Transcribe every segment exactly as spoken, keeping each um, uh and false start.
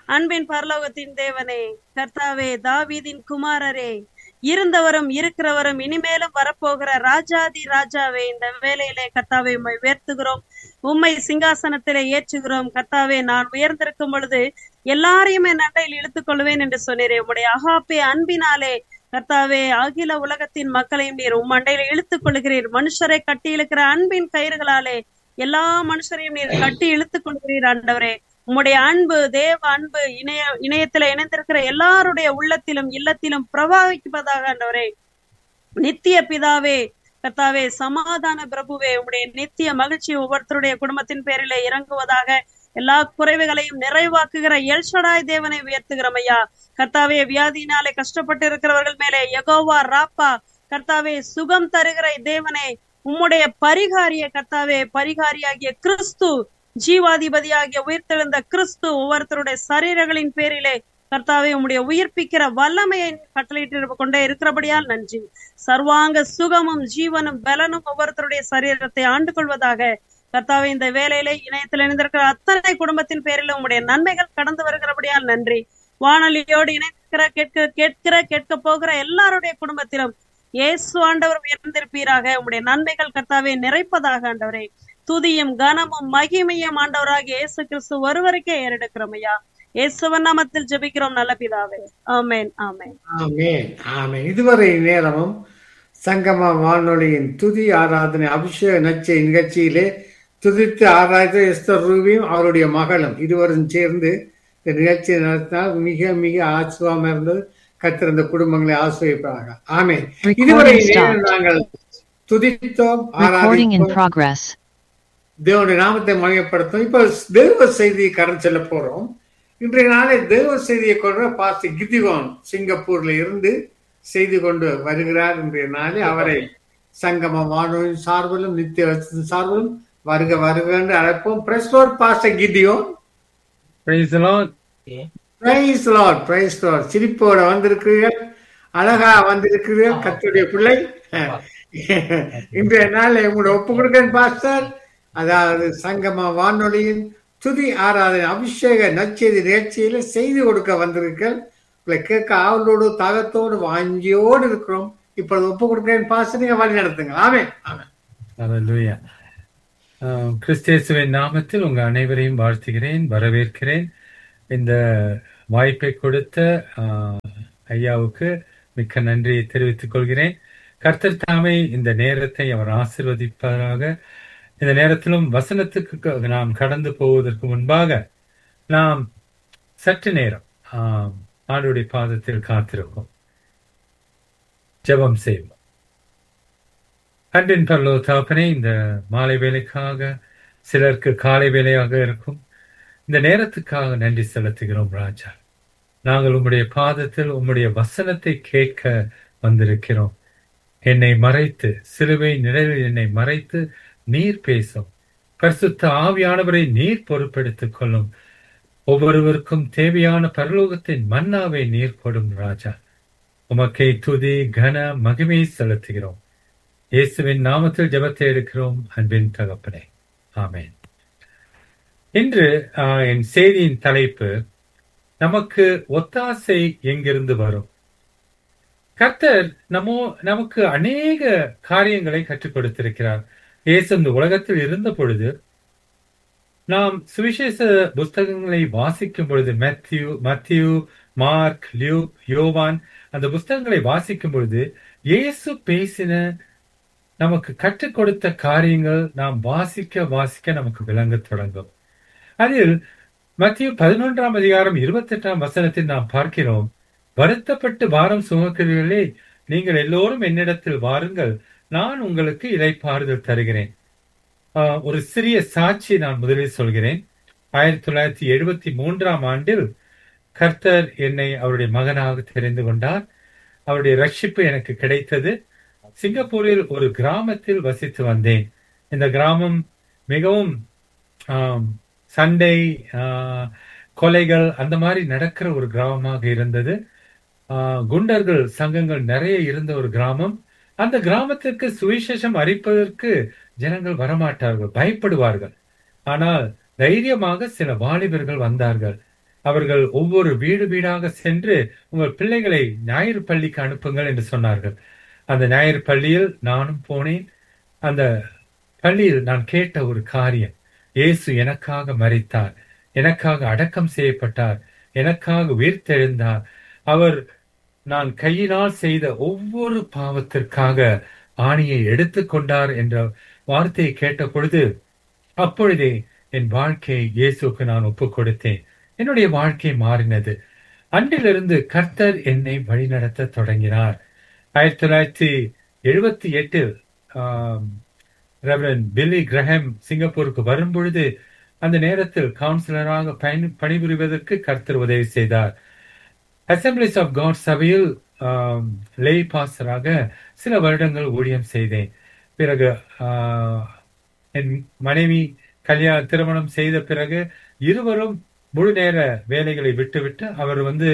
அன்பின் பரலோகத்தின் தேவனே, கர்த்தாவே, தாவீதின் குமாரரே, இருந்தவரும் இருக்கிறவரும் இனிமேலும் வரப்போகிற ராஜாதி ராஜாவே, இந்த வேளையிலே கர்த்தாவே உம்மை உயர்த்துகிறோம், உம்மை சிங்காசனத்திலே ஏற்றுகிறோம். கர்த்தாவே, நான் உயர்ந்திருக்கும் பொழுது எல்லாரையும் என் அண்டையில் இழுத்துக் கொள்வேன் என்று சொன்னீரே. உம்முடைய அகாப்பே அன்பினாலே கர்த்தாவே, அகில உலகத்தின் மக்களையும் நீர் உம் அண்டையில இழுத்துக் கொள்கிறீர். மனுஷரை கட்டி இழுக்கிற அன்பின் கயிறுகளாலே எல்லா மனுஷரையும் நீர் கட்டி இழுத்துக் கொள்கிறீர். ஆண்டவரே, உம்முடைய அன்பு, தேவ அன்பு இணைய இணையத்துல இணைந்திருக்கிற எல்லாருடைய உள்ளத்திலும் இல்லத்திலும் பிரபாவிப்பதாக. ஆண்டவரே, நித்திய பிதாவே, கர்த்தாவே, சமாதான பிரபுவே, உம்முடைய நித்திய மகிழ்ச்சி ஒவ்வொருத்தருடைய குடும்பத்தின் பேரிலே இறங்குவதாக. எல்லா குறைவுகளையும் நிறைவாக்குகிற எல்ஷடாய் தேவனை உயர்த்துகிறோம் ஐயா. கர்த்தாவே, வியாதியினாலே கஷ்டப்பட்டு இருக்கிறவர்கள் மேலே யெகோவா ராப்பா, கர்த்தாவே, சுகம் தருகிற தேவனே, உம்முடைய பரிகாரிய கர்த்தாவே, பரிகாரியாகிய கிறிஸ்து, ஜீவாதிபதியாகிய உயிர்த்தெழுந்த கிறிஸ்து ஒவ்வொருத்தருடைய சரீரங்களின் பேரிலே கர்த்தாவே உம்முடைய உயிர்ப்பிக்கிற வல்லமையை கட்டளையிட்டு கொண்டே இருக்கிறபடியால் நன்றி. சர்வாங்க சுகமும் ஜீவனும் பலனும் ஒவ்வொருத்தருடைய சரீரத்தை ஆண்டு கொள்வதாக. கர்த்தாவே, இந்த வேலையிலே இணையத்தில் இணைந்திருக்கிற அத்தனை குடும்பத்தின் பேரில் உம்முடைய நன்மைகள் கடந்து வருகிறபடியால் நன்றி. வானொலியோடு இணைந்திருக்கிற கேட்க கேட்கிற கேட்க போகிற எல்லாருடைய குடும்பத்திலும் இயேசு ஆண்டவர் உயர்ந்திருப்பீராக. உம்முடைய நன்மைகள் கர்த்தாவே நிறைப்பதாக. ஆண்டவரே, துதியும் கனமும் மகிமையும் ஆண்டவராகிய இயேசு கிறிஸ்து ஒருவருக்கே ஏறெடுக்கிறோம் ஐயா. இயேசுவின் நாமத்தில் ஜெபிக்கிறோம் நல்ல பிதாவே. ஆமென், ஆமென், ஆமென், ஆமென். இதுவரை நேரமும் சங்கம வானொலியின் துதி ஆராதனை அபிஷேக நச்சை நிகழ்ச்சியிலே துதித்து ஆராய்ந்த எஸ்தர் ரூபியும் அவருடைய மகளும் இருவரும் சேர்ந்து இந்த நிகழ்ச்சியை நடத்தினால் மிக மிக ஆச்சரியமா இருந்தது. கத்திருந்த குடும்பங்களை ஆசிரியப்பாங்க. ஆமென். இதுவரை நாங்கள் துதித்தோம், ஆராதித்தோம், தேவனுடைய நாமத்தை மகிமைப்படுத்தும். இப்ப தேவ செய்தியை கடன் செல்ல போறோம். இன்றைய நாளை தேவ செய்தியை கொண்டு பாஸ்டர் கிதிகோன் சிங்கப்பூர்ல இருந்து செய்து கொண்டு வருகிறார். இன்றைய நாளை அவரை சங்கம வானொலியின் சார்பிலும் நித்திய சார்பிலும் வருக வருக என்று அழைப்போம். Price Lord pastor கிதிகோன். Price Lord. Price Lord, price Lord. சிரிப்போட வந்திருக்கிறீர்கள், அழகா வந்திருக்கிறீர்கள் கர்த்தருடைய பிள்ளை. இன்றைய நாள் உங்களோட ஒப்பு கொடுக்கிறேன் பாஸ்டர். அதாவது சங்கம வானொலியின் துதி ஆராதனை அபிஷேக நற்செய்தி நிகழ்ச்சியில செய்தி கொடுக்க வந்திருக்கீர்கள். உங்களை கேட்க ஆவலோடு தாகத்தோடு வாஞ்சியோடு இருக்கிறோம். இப்பொழுது ஒப்பு கொடுக்கிறேன் பாஸ்டர், நீங்க வழி நடத்துங்க. ஆமென், ஆமென். அல்லேலூயா. கிறிஸ்தேசுவின் நாமத்தில் உங்க அனைவரையும் வாழ்த்துகிறேன், வரவேற்கிறேன். இந்த வாய்ப்பை கொடுத்த ஐயாவுக்கு மிக்க நன்றியை தெரிவித்துக் கொள்கிறேன். கர்த்தர் தாமே இந்த நேரத்தை அவர் ஆசீர்வதிப்பதாக. இந்த நேரத்திலும் வசனத்துக்கு நாம் கடந்து போவதற்கு முன்பாக நாம் சற்று நேரம் ஆண்டவருடைய பாதத்தில் காத்திருப்போம், ஜெபம் செய்வோம். அன்பின் பரலோக தகப்பனே, இந்த மாலை வேலைக்காக, சிலருக்கு காலை வேலையாக இருக்கும் இந்த நேரத்துக்காக நன்றி செலுத்துகிறோம் ராஜா. நாங்கள் உம்முடைய பாதத்தில் உம்முடைய வசனத்தை கேட்க வந்திருக்கிறோம். என்னை மறைத்து, சிலுவை நிழலில் என்னை மறைத்து நீர் பேசும். பரிசுத்த ஆவியானவரை நீர் பொறுப்பெடுத்துக் கொள்ளும். ஒவ்வொருவருக்கும் தேவையான பரலோகத்தின் மன்னாவை நீர் கொடும் ராஜா. உமக்கை துதி கன மகிமை செலுத்துகிறோம். இயேசுவின் நாமத்தில் ஜெபத்தை எடுக்கிறோம் அன்பின் தகப்பனே, ஆமென். இன்று என் செய்தியின் தலைப்பு, நமக்கு ஒத்தாசை எங்கிருந்து வரும். கர்த்தர் நமோ நமக்கு அநேக காரியங்களை கற்றுக் கொடுத்திருக்கிறார். இயேசு இந்த உலகத்தில் இருந்த பொழுது நாம் சுவிசேஷ புஸ்தகங்களை வாசிக்கும் பொழுது, மேத்யூ மத்தியூ மார்க் லியூக் யோவான், அந்த புஸ்தகங்களை வாசிக்கும் பொழுது இயேசு பேசின நமக்கு கற்றுக் கொடுத்த காரியங்கள் நாம் வாசிக்க வாசிக்க நமக்கு விளங்க தொடங்கும். அதில் மத்திய பதினொன்றாம் அதிகாரம் இருபத்தி எட்டாம் வசனத்தில் நாம் பார்க்கிறோம், வருத்தப்பட்டு பாரம் சுமக்கிறீர்களே, நீங்கள் எல்லோரும் என்னிடத்தில் வாருங்கள், நான் உங்களுக்கு இளைப்பாறுதல் தருகிறேன். ஆஹ் ஒரு சிறிய சாட்சி நான் முதலில் சொல்கிறேன். ஆயிரத்தி தொள்ளாயிரத்தி எழுபத்தி மூன்றாம் ஆண்டில் கர்த்தர் என்னை அவருடைய மகனாக தெரிந்து கொண்டார். அவருடைய ரட்சிப்பு எனக்கு கிடைத்தது. சிங்கப்பூரில் ஒரு கிராமத்தில் வசித்து வந்தேன். இந்த கிராமம் மிகவும் ஆஹ் சண்டை, ஆஹ் கொலைகள் அந்த மாதிரி நடக்கிற ஒரு கிராமமாக இருந்தது. ஆஹ் குண்டர்கள் சங்கங்கள் நிறைய இருந்த ஒரு கிராமம். அந்த கிராமத்திற்கு சுவிசேஷம் அறிப்பதற்கு ஜனங்கள் வரமாட்டார்கள், பயப்படுவார்கள். ஆனால் தைரியமாக சில வாலிபர்கள் வந்தார்கள். அவர்கள் ஒவ்வொரு வீடு வீடாக சென்று உங்கள் பிள்ளைகளை ஞாயிறு பள்ளிக்கு அனுப்புங்கள் என்று சொன்னார்கள். அந்த ஞாயிறு பள்ளியில் நானும் போனேன். அந்த பள்ளியில் நான் கேட்ட ஒரு காரியம், இயேசு எனக்காக மரித்தார், எனக்காக அடக்கம் செய்யப்பட்டார், எனக்காக உயிர்த்தெழுந்தார், அவர் நான் கையினால் செய்த ஒவ்வொரு பாவத்திற்காக ஆணியை எடுத்துக்கொண்டார் என்ற வார்த்தையை கேட்ட பொழுது, அப்பொழுதே என் வாழ்க்கையை இயேசுக்கு நான் ஒப்புக் கொடுத்தேன். என்னுடைய வாழ்க்கை மாறினது. அன்றிலிருந்து கர்த்தர் என்னை வழிநடத்த தொடங்கினார். ஆயிரத்தி தொள்ளாயிரத்தி எழுபத்தி எட்டில் ரெவரண்ட் பில்லி கிரஹாம் சிங்கப்பூருக்கு வரும் பொழுது அந்த நேரத்தில் கவுன்சிலராக பயணி பணிபுரிவதற்கு கர்த்தர் உதவி செய்தார். அசம்பிளிஸ் ஆஃப் காட் சபையில் லே பாஸ்டராக சில வருடங்கள் ஊழியம் செய்தேன். பிறகு என் மனைவி கல்யாண திருமணம் செய்த பிறகு இருவரும் முழு நேர வேலைகளை விட்டுவிட்டு அவர் வந்து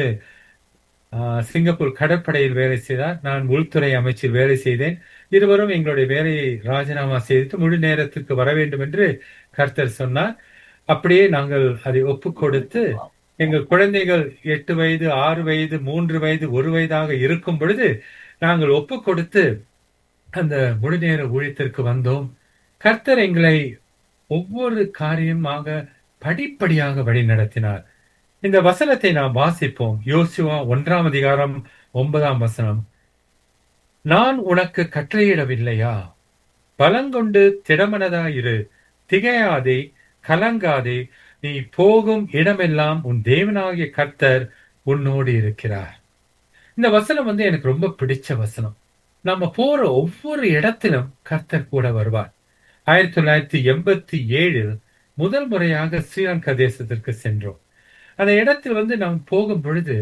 சிங்கப்பூர் கடற்படையில் வேலை செய்தார், நான் உள்துறை அமைச்சில் வேலை செய்தேன். இருவரும் எங்களுடைய வேலையை ராஜினாமா செய்து முழு நேரத்திற்கு வர வேண்டும் என்று கர்த்தர் சொன்னார். அப்படியே நாங்கள் அதை ஒப்புக் கொடுத்து எங்கள் குழந்தைகள் எட்டு வயது ஆறு வயது மூன்று வயது ஒரு வயதாக இருக்கும் பொழுது நாங்கள் ஒப்புக் கொடுத்து அந்த முழு நேர ஊழியத்திற்கு வந்தோம். கர்த்தர் எங்களை ஒவ்வொரு காரியமாக படிப்படியாக வழி நடத்தினார். இந்த வசனத்தை நாம் வாசிப்போம். யோசுவா ஒன்றாம் அதிகாரம் ஒன்பதாம் வசனம். நான் உனக்கு கட்டளையிடவில்லையா? பலங்கொண்டு திடமனதாயிரு, திகையாதே, கலங்காதே, நீ போகும் இடமெல்லாம் உன் தேவனாகிய கர்த்தர் உன்னோடு இருக்கிறார். இந்த வசனம் வந்து எனக்கு ரொம்ப பிடிச்ச வசனம். நம்ம போற ஒவ்வொரு இடத்திலும் கர்த்தர் கூட வருவார். ஆயிரத்தி தொள்ளாயிரத்தி எண்பத்தி ஏழில் முதல் முறையாக ஸ்ரீலங்கா தேசத்திற்கு சென்றோம். அந்த இடத்தில் வந்து நாம் போகும் பொழுது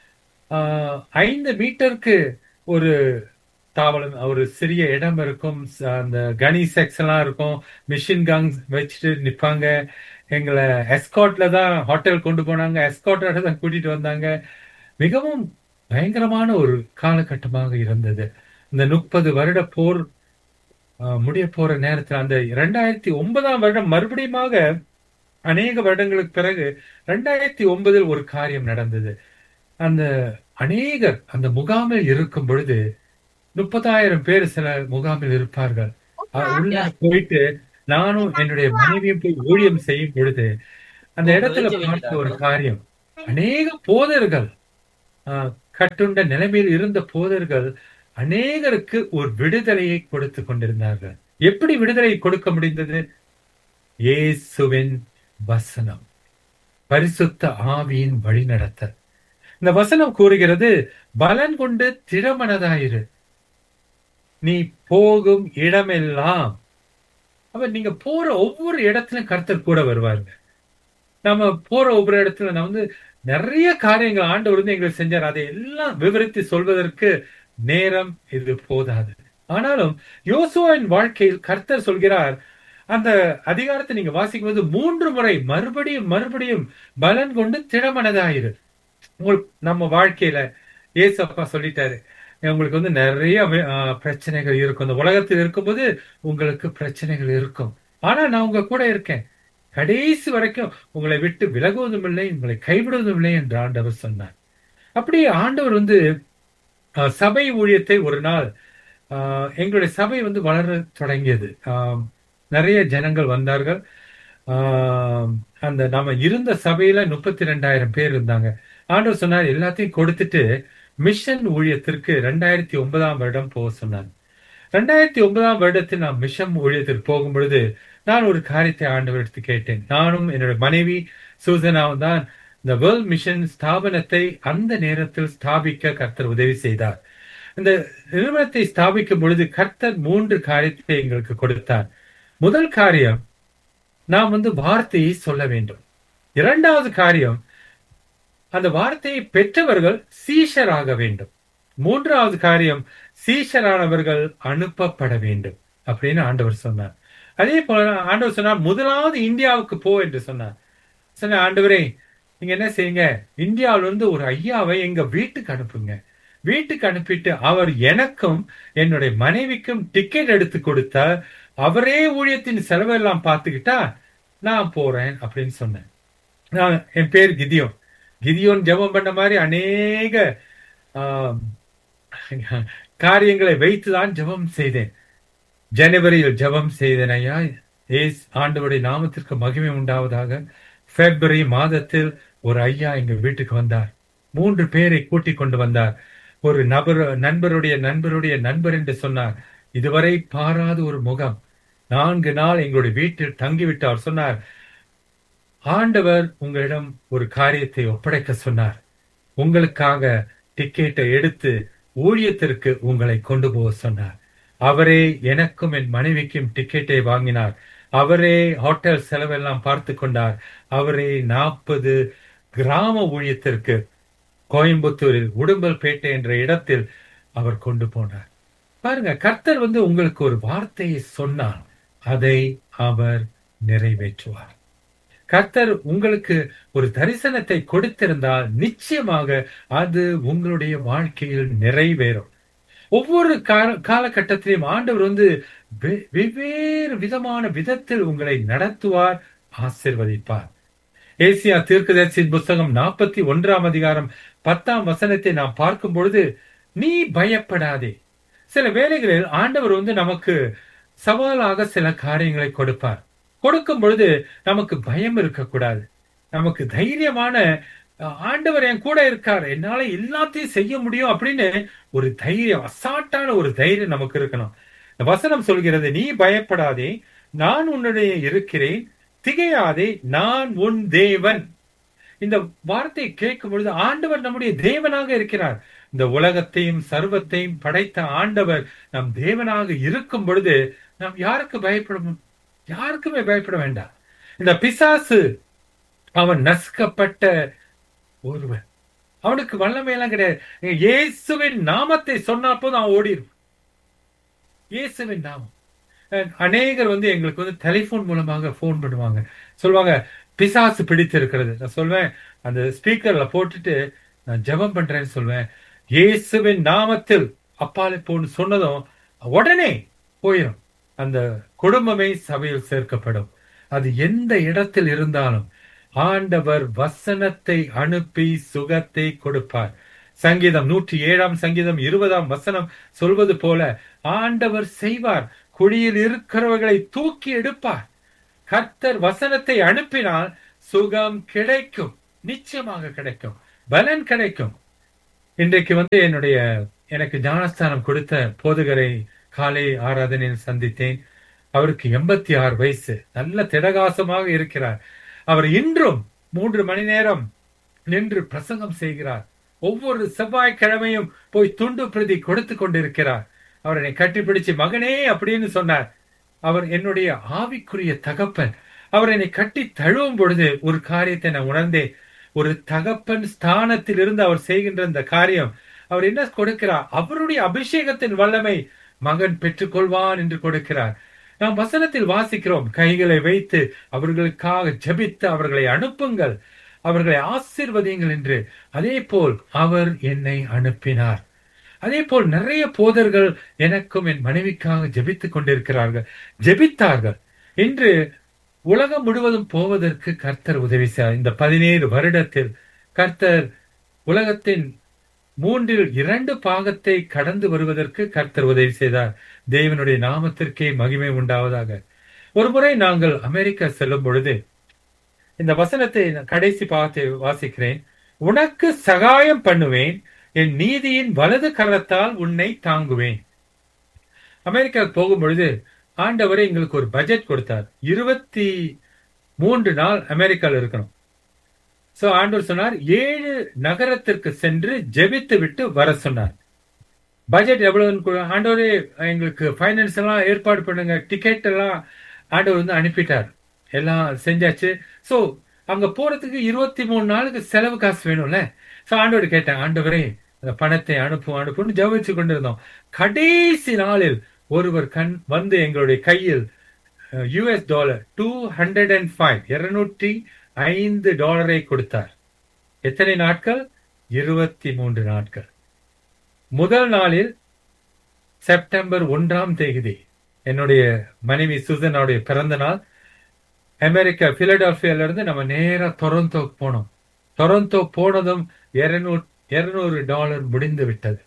ஆஹ் ஐந்து மீட்டருக்கு ஒரு தாவளம், ஒரு சிறிய இடம் இருக்கும். அந்த கனி செக்ஸ் எல்லாம் இருக்கும். மிஷின் கன்ஸ் வச்சுட்டு நிற்பாங்க. எங்களை எஸ்காட்ல தான் ஹோட்டல் கொண்டு போனாங்க, எஸ்காட்டோட தான் கூட்டிட்டு வந்தாங்க. மிகவும் பயங்கரமான ஒரு காலகட்டமாக இருந்தது. இந்த முப்பது வருட போர் முடிய போற நேரத்தில் அந்த இரண்டாயிரத்தி ஒன்பதாம் வருடம் மறுபடியுமாக அநேக வருடங்களுக்கு பிறகு இரண்டாயிரத்தி ஒன்பதில் ஒரு காரியம் நடந்தது. அந்த அநேகர் அந்த முகாமில் இருக்கும் பொழுது முப்பதாயிரம் பேர் சில முகாமில் இருப்பார்கள். உள்ள போயிட்டு நானும் என்னுடைய மனைவியும் போய் ஊழியம் செய்யும் பொழுது அந்த இடத்துல பார்த்த ஒரு காரியம், அநேக போதர்கள் ஆஹ் கட்டுண்ட நிலைமையில் இருந்த போதர்கள் அநேகருக்கு ஒரு விடுதலையை கொடுத்து கொண்டிருந்தார்கள். எப்படி விடுதலை கொடுக்க முடிந்தது? இயேசுவின் வசனம், பரிசுத்த ஆவியின் வழிநடத்தல். இந்த வசனம் கூறுகிறது, பலன் கொண்டு திடமனதாயிரு, நீ போகும் இடமெல்லாம். அப்ப நீங்க போற ஒவ்வொரு இடத்துலயும் கர்த்தர் கூட வருவாருங்க. நம்ம போற ஒவ்வொரு இடத்துல நான் வந்து நிறைய காரியங்கள் ஆண்டவர் வந்து எங்களுக்கு செஞ்சார். அதை எல்லாம் விவரித்து சொல்வதற்கு நேரம் இது போதாது. ஆனாலும் யோசுவாவின் வாழ்க்கையில் கர்த்தர் சொல்கிறார், அந்த அதிகாரத்தை நீங்க வாசிக்கும் போது மூன்று முறை மறுபடியும் மறுபடியும் பலன் கொண்டு திடமனதாயிரு. உங்களுக்கு நம்ம வாழ்க்கையில ஏசப்பா சொல்லிட்டாரு, உங்களுக்கு வந்து நிறைய பிரச்சனைகள் இருக்கும். இந்த உலகத்தில் இருக்கும்போது உங்களுக்கு பிரச்சனைகள் இருக்கும். ஆனா நான் உங்க கூட இருக்கேன், கடைசி வரைக்கும் உங்களை விட்டு விலகுவதும் இல்லை, உங்களை கைவிடுவதும் இல்லை என்று ஆண்டவர் சொன்னார். அப்படியே ஆண்டவர் வந்து சபை ஊழியத்தை ஒரு நாள் ஆஹ் எங்களுடைய சபை வந்து வளர தொடங்கியது. ஆஹ் நிறைய ஜனங்கள் வந்தார்கள். ஆஹ் அந்த நாம இருந்த சபையில முப்பத்தி ரெண்டாயிரம் பேர் இருந்தாங்க. ஆண்டவர் சொன்னார், எல்லாத்தையும் கொடுத்துட்டு மிஷன் ஊழியத்திற்கு ரெண்டாயிரத்தி ஒன்பதாம் வருடம் போக சொன்னார். ரெண்டாயிரத்தி ஒன்பதாம் வருடத்தில் நான் மிஷன் ஊழியத்திற்கு போகும் பொழுது நான் ஒரு காரியத்தை ஆண்டவர் எடுத்து கேட்டேன். நானும் என்னுடைய மனைவி சூசனாவும் தான் இந்த வேர்ல்ட் மிஷன் ஸ்தாபனத்தை அந்த நேரத்தில் ஸ்தாபிக்க கர்த்தர் உதவி செய்தார். இந்த நிறுவனத்தை ஸ்தாபிக்கும் பொழுது கர்த்தர் மூன்று காரியத்தை எங்களுக்கு கொடுத்தார். முதல் காரியம், நாம் வந்து வார்த்தையை சொல்ல வேண்டும். இரண்டாவது காரியம், அந்த வார்த்தையை பெற்றவர்கள் சீஷராக வேண்டும். மூன்றாவது காரியம், சீஷரானவர்கள் அனுப்பப்பட வேண்டும் அப்படின்னு ஆண்டவர் சொன்னார். அதே போல ஆண்டவர் சொன்னார், முதலாவது இந்தியாவுக்கு போ என்று சொன்னார். சொன்ன, ஆண்டவரே நீங்க என்ன செய்யுங்க, இந்தியாவில இருந்து ஒரு ஐயாவை எங்க வீட்டுக்கு அனுப்புங்க. வீட்டுக்கு அனுப்பிட்டு அவர் எனக்கும் என்னுடைய மனைவிக்கும் டிக்கெட் எடுத்து கொடுத்தா அவரே ஊழியத்தின் செலவெல்லாம் பார்த்துக்கிட்டா நான் போறேன் அப்படின்னு சொன்னேன். நான் என் பேர் கிதியோன். கிதியோன் ஜெபம் பண்ண மாதிரி அநேக ஆஹ், காரியங்களை வைத்துதான் ஜெபம் செய்தேன். ஜனவரியில் ஜெபம் செய்தேன் ஐயா. ஏஸ் ஆண்டவருடைய நாமத்திற்கு மகிமை உண்டாவதாக. பிப்ரவரி மாதத்தில் ஒரு ஐயா எங்க வீட்டுக்கு வந்தார். மூன்று பேரை கூட்டிக் கொண்டு வந்தார். ஒரு நபர் நண்பருடைய நண்பருடைய நண்பர் என்று சொன்னார். இதுவரை பாராத ஒரு முகம். நான்கு நாள் எங்களுடைய வீட்டில் தங்கிவிட்டு அவர் சொன்னார், ஆண்டவர் உங்களிடம் ஒரு காரியத்தை ஒப்படைக்க சொன்னார். உங்களுக்காக டிக்கெட்டை எடுத்து ஊழியத்திற்கு உங்களை கொண்டு போக சொன்னார். அவரே எனக்கும் என் மனைவிக்கும் டிக்கெட்டை வாங்கினார். அவரே ஹோட்டல் செலவெல்லாம் பார்த்து கொண்டார். அவரே நாற்பது கிராம ஊழியத்திற்கு கோயம்புத்தூரில் உடும்பல்பேட்டை என்ற இடத்தில் அவர் கொண்டு போனார். பாருங்க, கர்த்தர் வந்து உங்களுக்கு ஒரு வார்த்தையை சொன்னார், அதை அவர் நிறைவேற்றுவார். கர்த்தர் உங்களுக்கு ஒரு தரிசனத்தை கொடுத்திருந்தால் நிச்சயமாக அது உங்களுடைய வாழ்க்கையில் நிறைவேறும். ஒவ்வொரு கால- காலகட்டத்திலும் ஆண்டவர் வந்து வெ- வெவ்வேறு விதமான விதத்தில் உங்களை நடத்துவார், ஆசீர்வதிப்பார். ஏசியா தீர்க்கதரிசியின் புஸ்தகம் நாற்பத்தி ஒன்றாம் அதிகாரம் பத்தாம் வசனத்தை நாம் பார்க்கும் பொழுது, நீ பயப்படாதே. சில வேளைகளில் ஆண்டவர் வந்து நமக்கு சவாலாக சில காரியங்களை கொடுப்பார். கொடுக்கும் பொழுது நமக்கு பயம் இருக்கக்கூடாது. நமக்கு தைரியமான அஹ், ஆண்டவர் என் கூட இருக்கார், என்னால எல்லாத்தையும் செய்ய முடியும் அப்படின்னு ஒரு தைரியம், அசாட்டான ஒரு தைரியம் நமக்கு இருக்கணும். இந்த வசனம் சொல்கிறது, நீ பயப்படாதே, நான் உன்னுடைய இருக்கிறேன், திகையாதே, நான் உன் தேவன். இந்த வார்த்தையை கேட்கும் பொழுது ஆண்டவர் நம்முடைய தேவனாக இருக்கிறார். இந்த உலகத்தையும் சர்வத்தையும் படைத்த ஆண்டவர் நம் தேவனாக இருக்கும் பொழுது நாம் யாருக்கு பயப்படணும்? யாருக்குமே பயப்பட வேண்டாம். இந்த பிசாசு அவன் நசுக்கப்பட்ட ஒருவன், அவனுக்கு வல்லமையெல்லாம் கிடையாது. இயேசுவின் நாமத்தை சொன்னா போதும் அவன் ஓடிடும். இயேசுவின் நாமம். அஹ் அநேகர் வந்து எங்களுக்கு வந்து டெலிபோன் மூலமாக போன் பண்ணுவாங்க, சொல்லுவாங்க பிசாசு பிடித்து இருக்கிறது. நான் சொல்வேன், அந்த ஸ்பீக்கர்ல போட்டுட்டு நான் ஜெபம் பண்றேன்னு சொல்வேன். இயேசுவின் நாமத்தில் அப்பாலே போன்னு சொன்னதும் உடனே போயிடும். அந்த குடும்பமே சபையில் சேர்க்கப்படும். அது எந்த இடத்தில் இருந்தாலும் ஆண்டவர் வசனத்தை அனுப்பி சுகத்தை கொடுப்பார். சங்கீதம் நூற்றி ஏழாம் சங்கீதம் இருபதாம் வசனம் சொல்வது போல ஆண்டவர் செய்வார். குழியில் இருக்கிறவர்களை தூக்கி எடுப்பார். கர்த்தர் வசனத்தை அனுப்பினால் சுகம் கிடைக்கும், நிச்சயமாக கிடைக்கும், பலன் கிடைக்கும். இன்றைக்கு வந்து என்னுடைய எனக்கு ஞானஸ்தானம் கொடுத்த போதகரை காலை ஆராதனையில் சந்தித்தேன். அவருக்கு எண்பத்தி ஆறு வயசு, நல்ல திடகாசமாக இருக்கிறார். அவர் இன்றும் மூன்று மணி நேரம் நின்று பிரசங்கம் செய்கிறார். ஒவ்வொரு செவ்வாய்க்கிழமையும் போய் துண்டு பிரதி கொடுத்து கொண்டிருக்கிறார். அவர் என்னை கட்டிப்பிடிச்சு மகனே அப்படின்னு சொன்னார். அவர் என்னுடைய ஆவிக்குரிய தகப்பன். அவர் என்னை கட்டி தழுவும் பொழுது ஒரு காரியத்தை நான் உணர்ந்தேன். ஒரு தகப்பன் ஸ்தானத்தில் இருந்து அவர் செய்கின்ற இந்த காரியம், அவர் என்ன கொடுக்கிறார்? அவருடைய அபிஷேகத்தின் வல்லமை மகன் பெற்றுக்கொள்வான் என்று கொடுக்கிறார். நாம் வசனத்தில் வாசிக்கிறோம், கைகளை வைத்து அவர்களுக்காக ஜெபித்து அவர்களை அனுப்புங்கள், அவர்களை ஆசீர்வதியுங்கள் என்று. அதே போல் அவர் என்னை அனுப்பினார். அதே போல் நிறைய போதர்கள் எனக்கும் என் மனைவிக்காக ஜெபித்துக் கொண்டிருக்கிறார்கள், ஜெபித்தார்கள். இன்று உலகம் முழுவதும் போவதற்கு கர்த்தர் உதவி செய்தார். இந்த பதினேழு வருடத்தில் கர்த்தர் உலகத்தின் மூன்றில் இரண்டு பாகத்தை கடந்து வருவதற்கு கர்த்தர் உதவி செய்தார். தேவனுடைய நாமத்திற்கே மகிமை உண்டாவதாக. ஒரு முறை நாங்கள் அமெரிக்கா செல்லும் பொழுது இந்த வசனத்தை நான் கடைசி பாகத்தை வாசிக்கிறேன். உனக்கு சகாயம் பண்ணுவேன், என் நீதியின் வலது கரத்தால் உன்னை தாங்குவேன். அமெரிக்காவுக்கு போகும் பொழுது ஆண்டவரை எங்களுக்கு ஒரு பட்ஜெட் கொடுத்தார். இருபத்தி மூன்று நாள் அமெரிக்காவில் இருக்கணும். சோ ஆண்டவர் சொன்னார், ஏழு நகரத்திற்கு சென்று ஜெபித்து விட்டு வர சொன்னார். பட்ஜெட் எவ்வளவு? ஆண்டவரே எங்களுக்கு பைனான்ஸ் எல்லாம் ஏற்பாடு பண்ணுங்க, டிக்கெட் எல்லாம் ஆண்டவர் வந்து அனுப்பிட்டார், எல்லாம் செஞ்சாச்சு. சோ அங்க போறதுக்கு இருபத்தி மூணு நாளுக்கு செலவு காசு வேணும்ல. சோ ஆண்டவர் கேட்டேன், ஆண்டவரே அந்த பணத்தை அனுப்பும் அனுப்புன்னு ஜெபிச்சு கொண்டிருந்தோம். கடைசி நாளில் ஒருவர் கண் வந்து எங்களுடைய கையில் US dollar two hundred and five இருநூற்றி ஐந்து டாலரை கொடுத்தார். எத்தனை நாட்கள்? இருபத்தி மூன்று நாட்கள். முதல் நாளில் செப்டம்பர் ஒன்றாம் தேதி என்னுடைய மனைவி சுசனாவுடைய பிறந்த நாள். அமெரிக்கா பிலடெல்பியால இருந்து நம்ம நேரா டொரண்டோக்கு போனோம். டொரண்டோ போனதும் இருநூறு இருநூறு டாலர் முடிந்து விட்டது.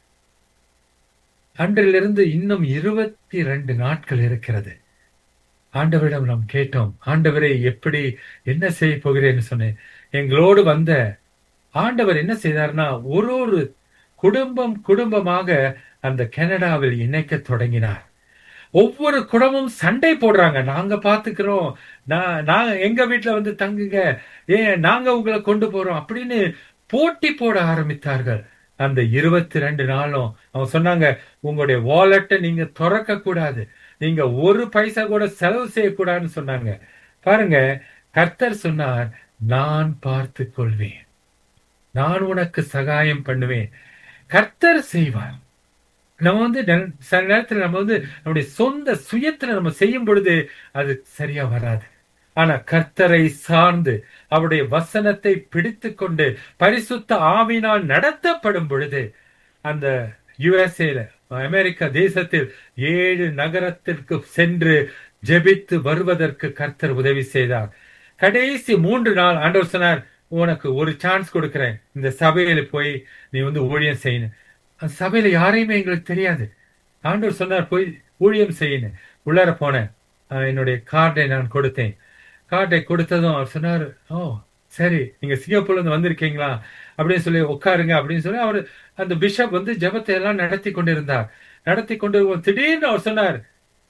அன்றிலிருந்து இன்னும் இருபத்தி ரெண்டு நாட்கள் இருக்கிறது. ஆண்டவரிடம் நாம் கேட்டோம், ஆண்டவரை எப்படி என்ன செய்ய போகிறேன்னு சொன்னேன். எங்களோடு வந்த ஆண்டவர் என்ன செய்தார்னா, ஒரு ஒரு குடும்பம் குடும்பமாக அந்த கனடாவில் இணைக்க தொடங்கினார். ஒவ்வொரு குடும்பமும் சண்டை போடுறாங்க, நாங்க பாத்துக்கிறோம், நான் நாங்க எங்க வீட்டுல வந்து தங்குங்க, ஏன் நாங்க உங்களை கொண்டு போறோம் அப்படின்னு போட்டி போட ஆரம்பித்தார்கள். அந்த இருபத்தி ரெண்டு நாளும் அவங்க சொன்னாங்க, உங்களுடைய வாலெட்டை நீங்க திறக்க கூடாது, நீங்க ஒரு பைசா கூட செலவு செய்யக்கூடாதுன்னு சொன்னாங்க. பாருங்க, கர்த்தர் சொன்னார், நான் பார்த்து கொள்வேன், நான் உனக்கு சகாயம் பண்ணுவேன். கர்த்தர் செய்வார். நம்ம வந்து சில நேரத்துல நம்ம வந்து நம்முடைய சொந்த சுயத்துல நம்ம செய்யும் பொழுது அது சரியா வராது. ஆனா கர்த்தரை சார்ந்து அவருடைய வசனத்தை பிடித்து கொண்டு பரிசுத்த ஆவியினால் நடத்தப்படும் பொழுது அந்த யுஎஸ்ஏல அமெரிக்கா தேசத்தில் ஏழு நகரத்திற்கு சென்று ஜெபித்து வருவதற்கு கர்த்தர் உதவி செய்தார். கடைசி மூன்று நாள் ஆண்டவர் சொன்னார், உனக்கு ஒரு சான்ஸ் கொடுக்கிறேன், இந்த சபையில போய் நீ வந்து ஊழியம் செய்யணும். அந்த சபையில யாரையுமே எங்களுக்கு தெரியாது. ஆண்டவர் சொன்னார், போய் ஊழியம் செய்யணும். உள்ளார போனேன், என்னுடைய கார்டை நான் கொடுத்தேன். கார்டை கொடுத்ததும் அவர் சொன்னார், ஓ சரி, நீங்க சிங்கப்பூர்ல இருந்து வந்திருக்கீங்களா அப்படின்னு சொல்லி உட்காருங்க அப்படின்னு சொல்லி அவர் அந்த பிஷப் வந்து ஜெபத்தை எல்லாம் நடத்தி கொண்டிருந்தார். நடத்தி கொண்டு திடீர்னு அவர் சொன்னார்,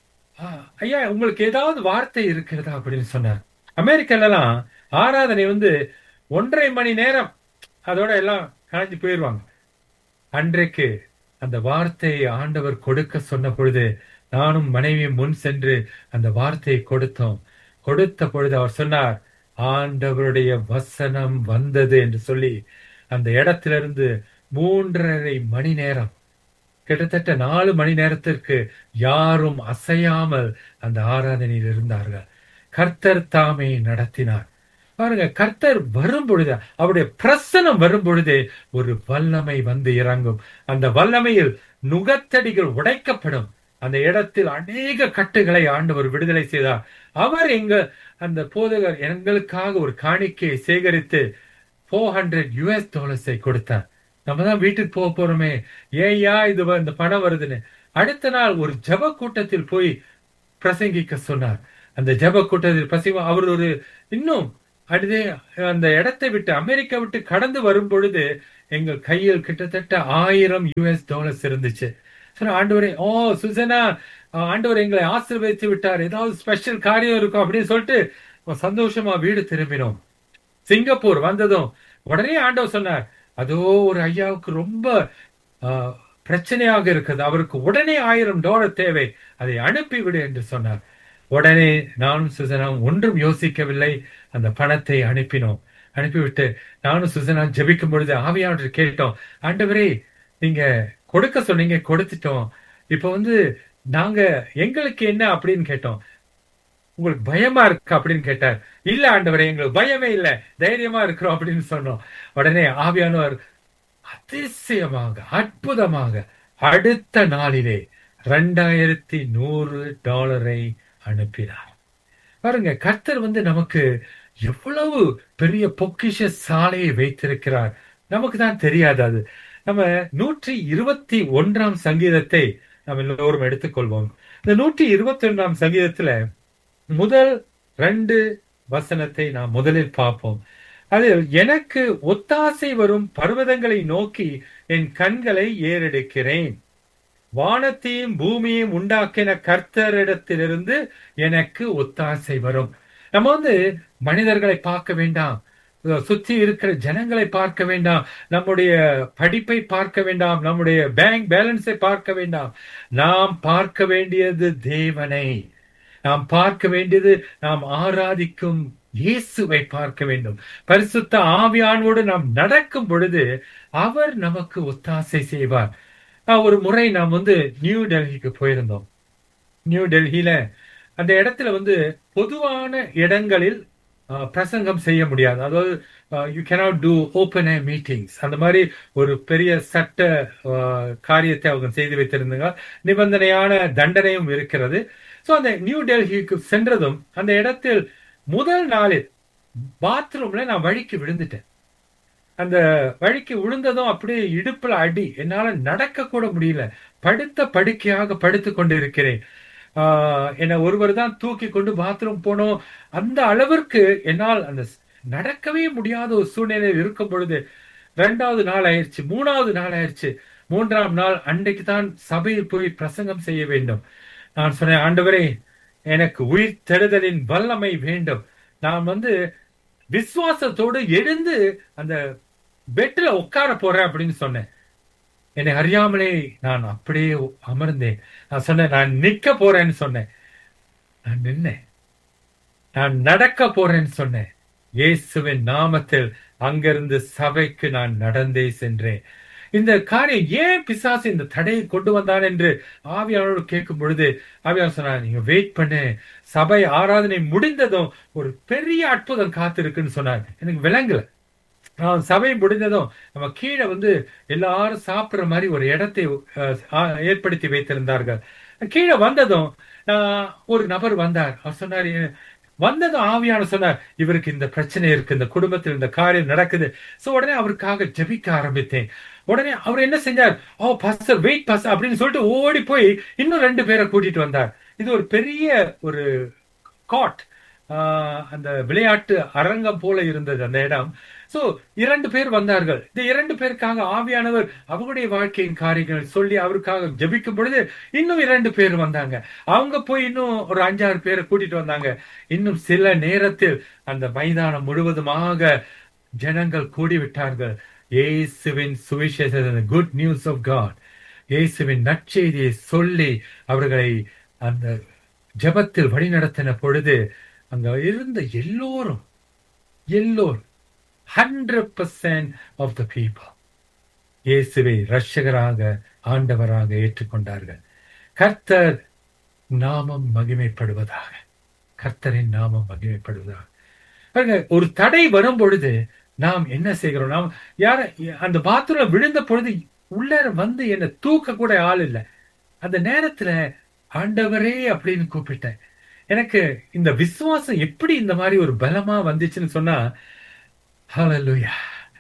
ஐயா உங்களுக்கு ஏதாவது வார்த்தை இருக்கிறதா அப்படின்னு சொன்னார். அமெரிக்காலாம் ஆராதனை வந்து ஒன்றரை மணி நேரம் அதோட எல்லாம் கலைஞ்சு போயிடுவாங்க. அன்றைக்கு அந்த வார்த்தையை ஆண்டவர் கொடுக்க சொன்ன பொழுது நானும் மனைவியும் முன் சென்று அந்த வார்த்தையை கொடுத்தோம். கொடுத்த பொழுது அவர் சொன்னார், ஆண்டவருடைய வசனம் வந்தது என்று சொல்லி அந்த இடத்திலிருந்து மூன்றரை மணி நேரம், கிட்டத்தட்ட நாலு மணி நேரத்திற்கு யாரும் அசையாமல் அந்த ஆராதனையில் இருந்தார்கள். கர்த்தர் தாமே நடத்தினார். பாருங்க, கர்த்தர் வரும் பொழுது, அவருடைய பிரசனம் வரும் பொழுது ஒரு வல்லமை வந்து இறங்கும். அந்த வல்லமையில் நுகத்தடிகள் உடைக்கப்படும். அந்த இடத்தில் அநேக கட்டுகளை ஆண்டவர் விடுதலை செய்தார். அவர் எங்க அந்த போதகர் எங்களுக்காக ஒரு காணிக்கையை சேகரித்து போர் ஹண்ட்ரட் யூஎஸ் டாலர்ஸை கொடுத்தார். நம்ம தான் வீட்டுக்கு போக போறோமே, ஏயா இது இந்த பணம் வருதுன்னு. அடுத்த நாள் ஒரு ஜப கூட்டத்தில் போய் பிரசங்கிக்க சொன்னார். அந்த ஜப கூட்டத்தில் பிரசங்க அவர் ஒரு இன்னும் அடுத்தே அந்த இடத்தை விட்டு அமெரிக்கா விட்டு கடந்து வரும் பொழுது எங்கள் கையில் கிட்டத்தட்ட ஆயிரம் யூஎஸ் டாலர்ஸ் இருந்துச்சு. ஆண்டவரே, ஓ சுசனா, ஆண்டவர் எங்களை ஆசீர்வதித்து விட்டார், ஏதாவது ஸ்பெஷல் காரியம் இருக்கும் அப்படின்னு சொல்லிட்டு சந்தோஷமா வீடு திரும்பினோம். சிங்கப்பூர் வந்ததும் உடனே ஆண்டவர் சொன்னார், அதோ ஒரு ஐயாவுக்கு ரொம்ப ஆஹ் பிரச்சனையாக இருக்குது, அவருக்கு உடனே ஆயிரம் டாலர் தேவை, அதை அனுப்பிவிடு என்று சொன்னார். உடனே நானும் சுசனாவும் ஒன்றும் யோசிக்கவில்லை, அந்த பணத்தை அனுப்பினோம். அனுப்பிவிட்டு நானும் சுசனா ஜெபிக்கும் பொழுது ஆவியானவர் கேட்டோம், ஆண்டவரே நீங்க கொடுக்க சொன்னீங்க, கொடுத்துட்டோம், இப்ப வந்து நாங்க எங்களுக்கு என்ன அப்படின்னு கேட்டோம். உங்களுக்கு பயமா இருக்கு அப்படின்னு கேட்டார். இல்ல ஆண்டவரே, எங்களுக்கு பயமே இல்லை, தைரியமா இருக்கிறோம் அப்படின்னு சொன்னோம். உடனே ஆவியானவர் அதிசயமாக அற்புதமாக அடுத்த நாளிலே ரெண்டாயிரத்தி நூறு டாலரை அனுப்பினார். பாருங்க, கர்த்தர் வந்து நமக்கு எவ்வளவு பெரிய பொக்கிஷ சாலையை வைத்திருக்கிறார், நமக்கு தான் தெரியாது. அது நம்ம நூற்றி இருபத்தி ஒன்றாம் சங்கீதத்தை நம்ம எல்லோரும் எடுத்துக்கொள்வோம். இந்த நூற்றி இருபத்தி ஒன்றாம் சங்கீதத்துல முதல் ரெண்டு வசனத்தை நாம் முதலில் பார்ப்போம். அதில் எனக்கு ஒத்தாசை வரும் பர்வதங்களை நோக்கி என் கண்களை ஏறெடுக்கிறேன், வானத்தையும் பூமியையும் உண்டாக்கின கர்த்தரிடத்திலிருந்து எனக்கு ஒத்தாசை வரும். நம்ம வந்து மனிதர்களை பார்க்க வேண்டாம், சுற்றி இருக்கிற ஜனங்களை பார்க்க வேண்டாம், நம்முடைய படிப்பை பார்க்க வேண்டாம், நம்முடைய பேங்க் பேலன்ஸை பார்க்க வேண்டாம். நாம் பார்க்க வேண்டியது தேவனை, நாம் பார்க்க வேண்டியது நாம் ஆராதிக்கும் இயேசுவை பார்க்க வேண்டும். பரிசுத்த ஆவியானோடு நாம் நடக்கும் பொழுது அவர் நமக்கு ஒத்தாசை செய்வார். ஒரு முறை நாம் வந்து நியூ டெல்லிக்கு போயிருந்தோம். நியூ டெல்லியில அந்த இடத்துல வந்து பொதுவான இடங்களில் பிரசங்கம் செய்ய முடியாது. அதாவது you cannot do open air meetings, அந்த மாதிரி ஒரு பெரிய சட்ட காரியத்தை அவங்க செய்து வைத்திருந்தாங்க. நிபந்தனையான தண்டனையும் இருக்கிறது. ஸோ அந்த நியூ டெல்லிக்கு சென்றதும் அந்த இடத்தில் முதல் நாளில் பாத்ரூம்ல நான் வழிக்கு விழுந்துட்டேன். அந்த வழிக்கு விழுந்ததும் அப்படியே இடுப்புல அடி, என்னால நடக்க கூட முடியல. படுத்த படுக்கையாக படுத்து கொண்டு இருக்கிறேன். ஆஹ் என்னை ஒருவர் தான் தூக்கி கொண்டு பாத்ரூம் போனோம். அந்த அளவிற்கு என்னால் அந்த ஸ்- நடக்கவே முடியாத ஒரு சூழ்நிலையில் இருக்கும் பொழுது ரெண்டாவது நாள் ஆயிடுச்சு, மூணாவது நாள் ஆயிடுச்சு. மூன்றாம் நாள் அன்றைக்கு தான் சபையில் போய் பிரசங்கம் செய்ய வேண்டும். நான் சொன்னேன், ஆண்டவரே, எனக்கு உயிர் தெழுதலின் வல்லமை வேண்டும். நான் வந்து விசுவாசத்தோடு எழுந்து அந்த பெட்ல உட்கார போறேன் அப்படின்னு சொன்னேன். என்னை அறியாமலே நான் அப்படியே அமர்ந்தேன். நான் சொன்னேன், நான் நிக்க போறேன்னு சொன்னேன். நான் நின்னேன். நான் நடக்க போறேன்னு சொன்னேன். இயேசுவின் நாமத்தில் அங்கிருந்து சபைக்கு நான் நடந்தே சென்றேன். இந்த காரியம் ஏன் பிசாசு இந்த தடையை கொண்டு வந்தான் என்று ஆவியானோடு கேட்கும் பொழுது ஆவியானவர் சொன்னார், நீங்க வெயிட் பண்ணு, சபை ஆராதனை முடிந்ததும் ஒரு பெரிய அற்புதம் காத்திருக்குன்னு சொன்னார். எனக்கு விளங்கல. நான் சபை முடிந்ததும் நம்ம கீழே வந்து எல்லாரும் சாப்பிடுற மாதிரி ஒரு இடத்தை அஹ், ஆ- ஏற்படுத்தி வைத்திருந்தார்கள். கீழே வந்ததும் ஆஹ், ஒரு நபர் வந்தார். அவர் சொன்னார், "எ- வந்ததும் ஆவியான சொன்னார், இவருக்கு இந்த பிரச்சனை இருக்கு, இந்த குடும்பத்தில் இந்த காரியம் நடக்குது." சோ உடனே அவருக்காக ஜெபிக்க ஆரம்பித்தேன். உடனே அவர் என்ன செஞ்சார், ஓ பாஸ்டர் வெயிட் பாஸ்டர் அப்படின்னு சொல்லிட்டு ஓடி போய் இன்னும் ரெண்டு பேரை கூட்டிட்டு வந்தார். இது ஒரு பெரிய ஒரு காட், அந்த விளையாட்டு அரங்கம் போல இருந்தது அந்த இடம். சோ இரண்டு பேர் வந்தார்கள். இந்த இரண்டு பேருக்காக ஆவியானவர் அவங்களுடைய வாழ்க்கையின் காரியங்களை சொல்லி அவருக்காக ஜெபிக்கும் பொழுது இன்னும் இரண்டு பேர் வந்தாங்க. அவங்க போய் இன்னும் ஒரு அஞ்சாறு பேரை கூட்டிட்டு வந்தாங்க. இன்னும் சில நேரத்தில் அந்த மைதானம் முழுவதுமாக ஜனங்கள் கூடிவிட்டார்கள். இயேசுவின் சுவிசேஷ குட் நியூஸ் ஆஃப் காட், இயேசுவின் நற்செய்தியை சொல்லி அவர்களை அந்த ஜெபத்தில் வழிநடத்தின பொழுது அங்க இருந்த எல்லோரும் எல்லோரும் hundred percent of the people இயேசுவை இரட்சகராக ஆண்டவராக ஏற்றுக்கொண்டார்கள். கர்த்தர் நாமம் மகிமைப்படுவதாக, கர்த்தரின் நாமம் மகிமைப்படுவதாக. பாருங்க, ஒரு தடை வரும் பொழுது நாம் என்ன செய்கிறோம்? நாம் யார அந்த பாத்ரூம்ல விழுந்த பொழுது உள்ள வந்து என்னை தூக்க கூட ஆள் இல்லை. அந்த நேரத்துல ஆண்டவரே அப்படின்னு கூப்பிட்டேன். எனக்கு இந்த விசுவாசம் எப்படி இந்த மாதிரி ஒரு பலமா வந்துச்சுன்னு சொன்னா, ஹalleluya.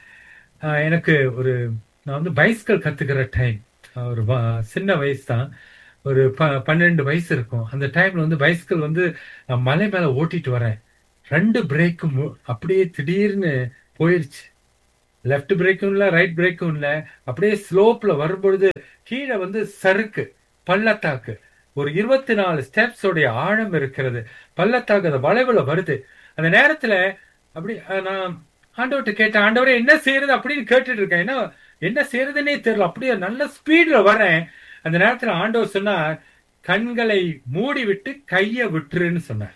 ஆஹ் எனக்கு ஒரு நான் வந்து பைஸ்கல் கத்துக்கிற டைம், ஒரு வ- சின்ன வயசு தான், ஒரு ப பன்னெண்டு வயசு இருக்கும். அந்த டைம்ல வந்து பைஸ்கல் வந்து நான் மலை மேல ஓட்டிட்டு வரேன். ரெண்டு பிரேக்கும் அப்படியே திடீர்னு போயிருச்சு. லெஃப்ட் பிரேக்கும் இல்லை, ரைட் பிரேக்கும் இல்லை. அப்படியே ஸ்லோப்ல வரும்பொழுது கீழே வந்து சறுக்கு, பள்ளத்தாக்கு, ஒரு இருபத்தி நாலு ஸ்டெப்ஸ் உடைய ஆழம் இருக்கிறது. பள்ளத்தாக்கு அந்த வளைவுல வருது. அந்த நேரத்துல அப்படி அஹ், நான் ஆண்டவர்கிட்ட கேட்டேன், ஆண்டவரே என்ன செய்யறது அப்படின்னு கேட்டுட்டு இருக்கேன். என்ன என்ன செய்யறதுன்னே தெரியல. அப்படியே நல்ல ஸ்பீட்ல வரேன். அந்த நேரத்துல ஆண்டவர் சொன்னார், கண்களை மூடி விட்டு கைய விட்டுருன்னு சொன்னார்.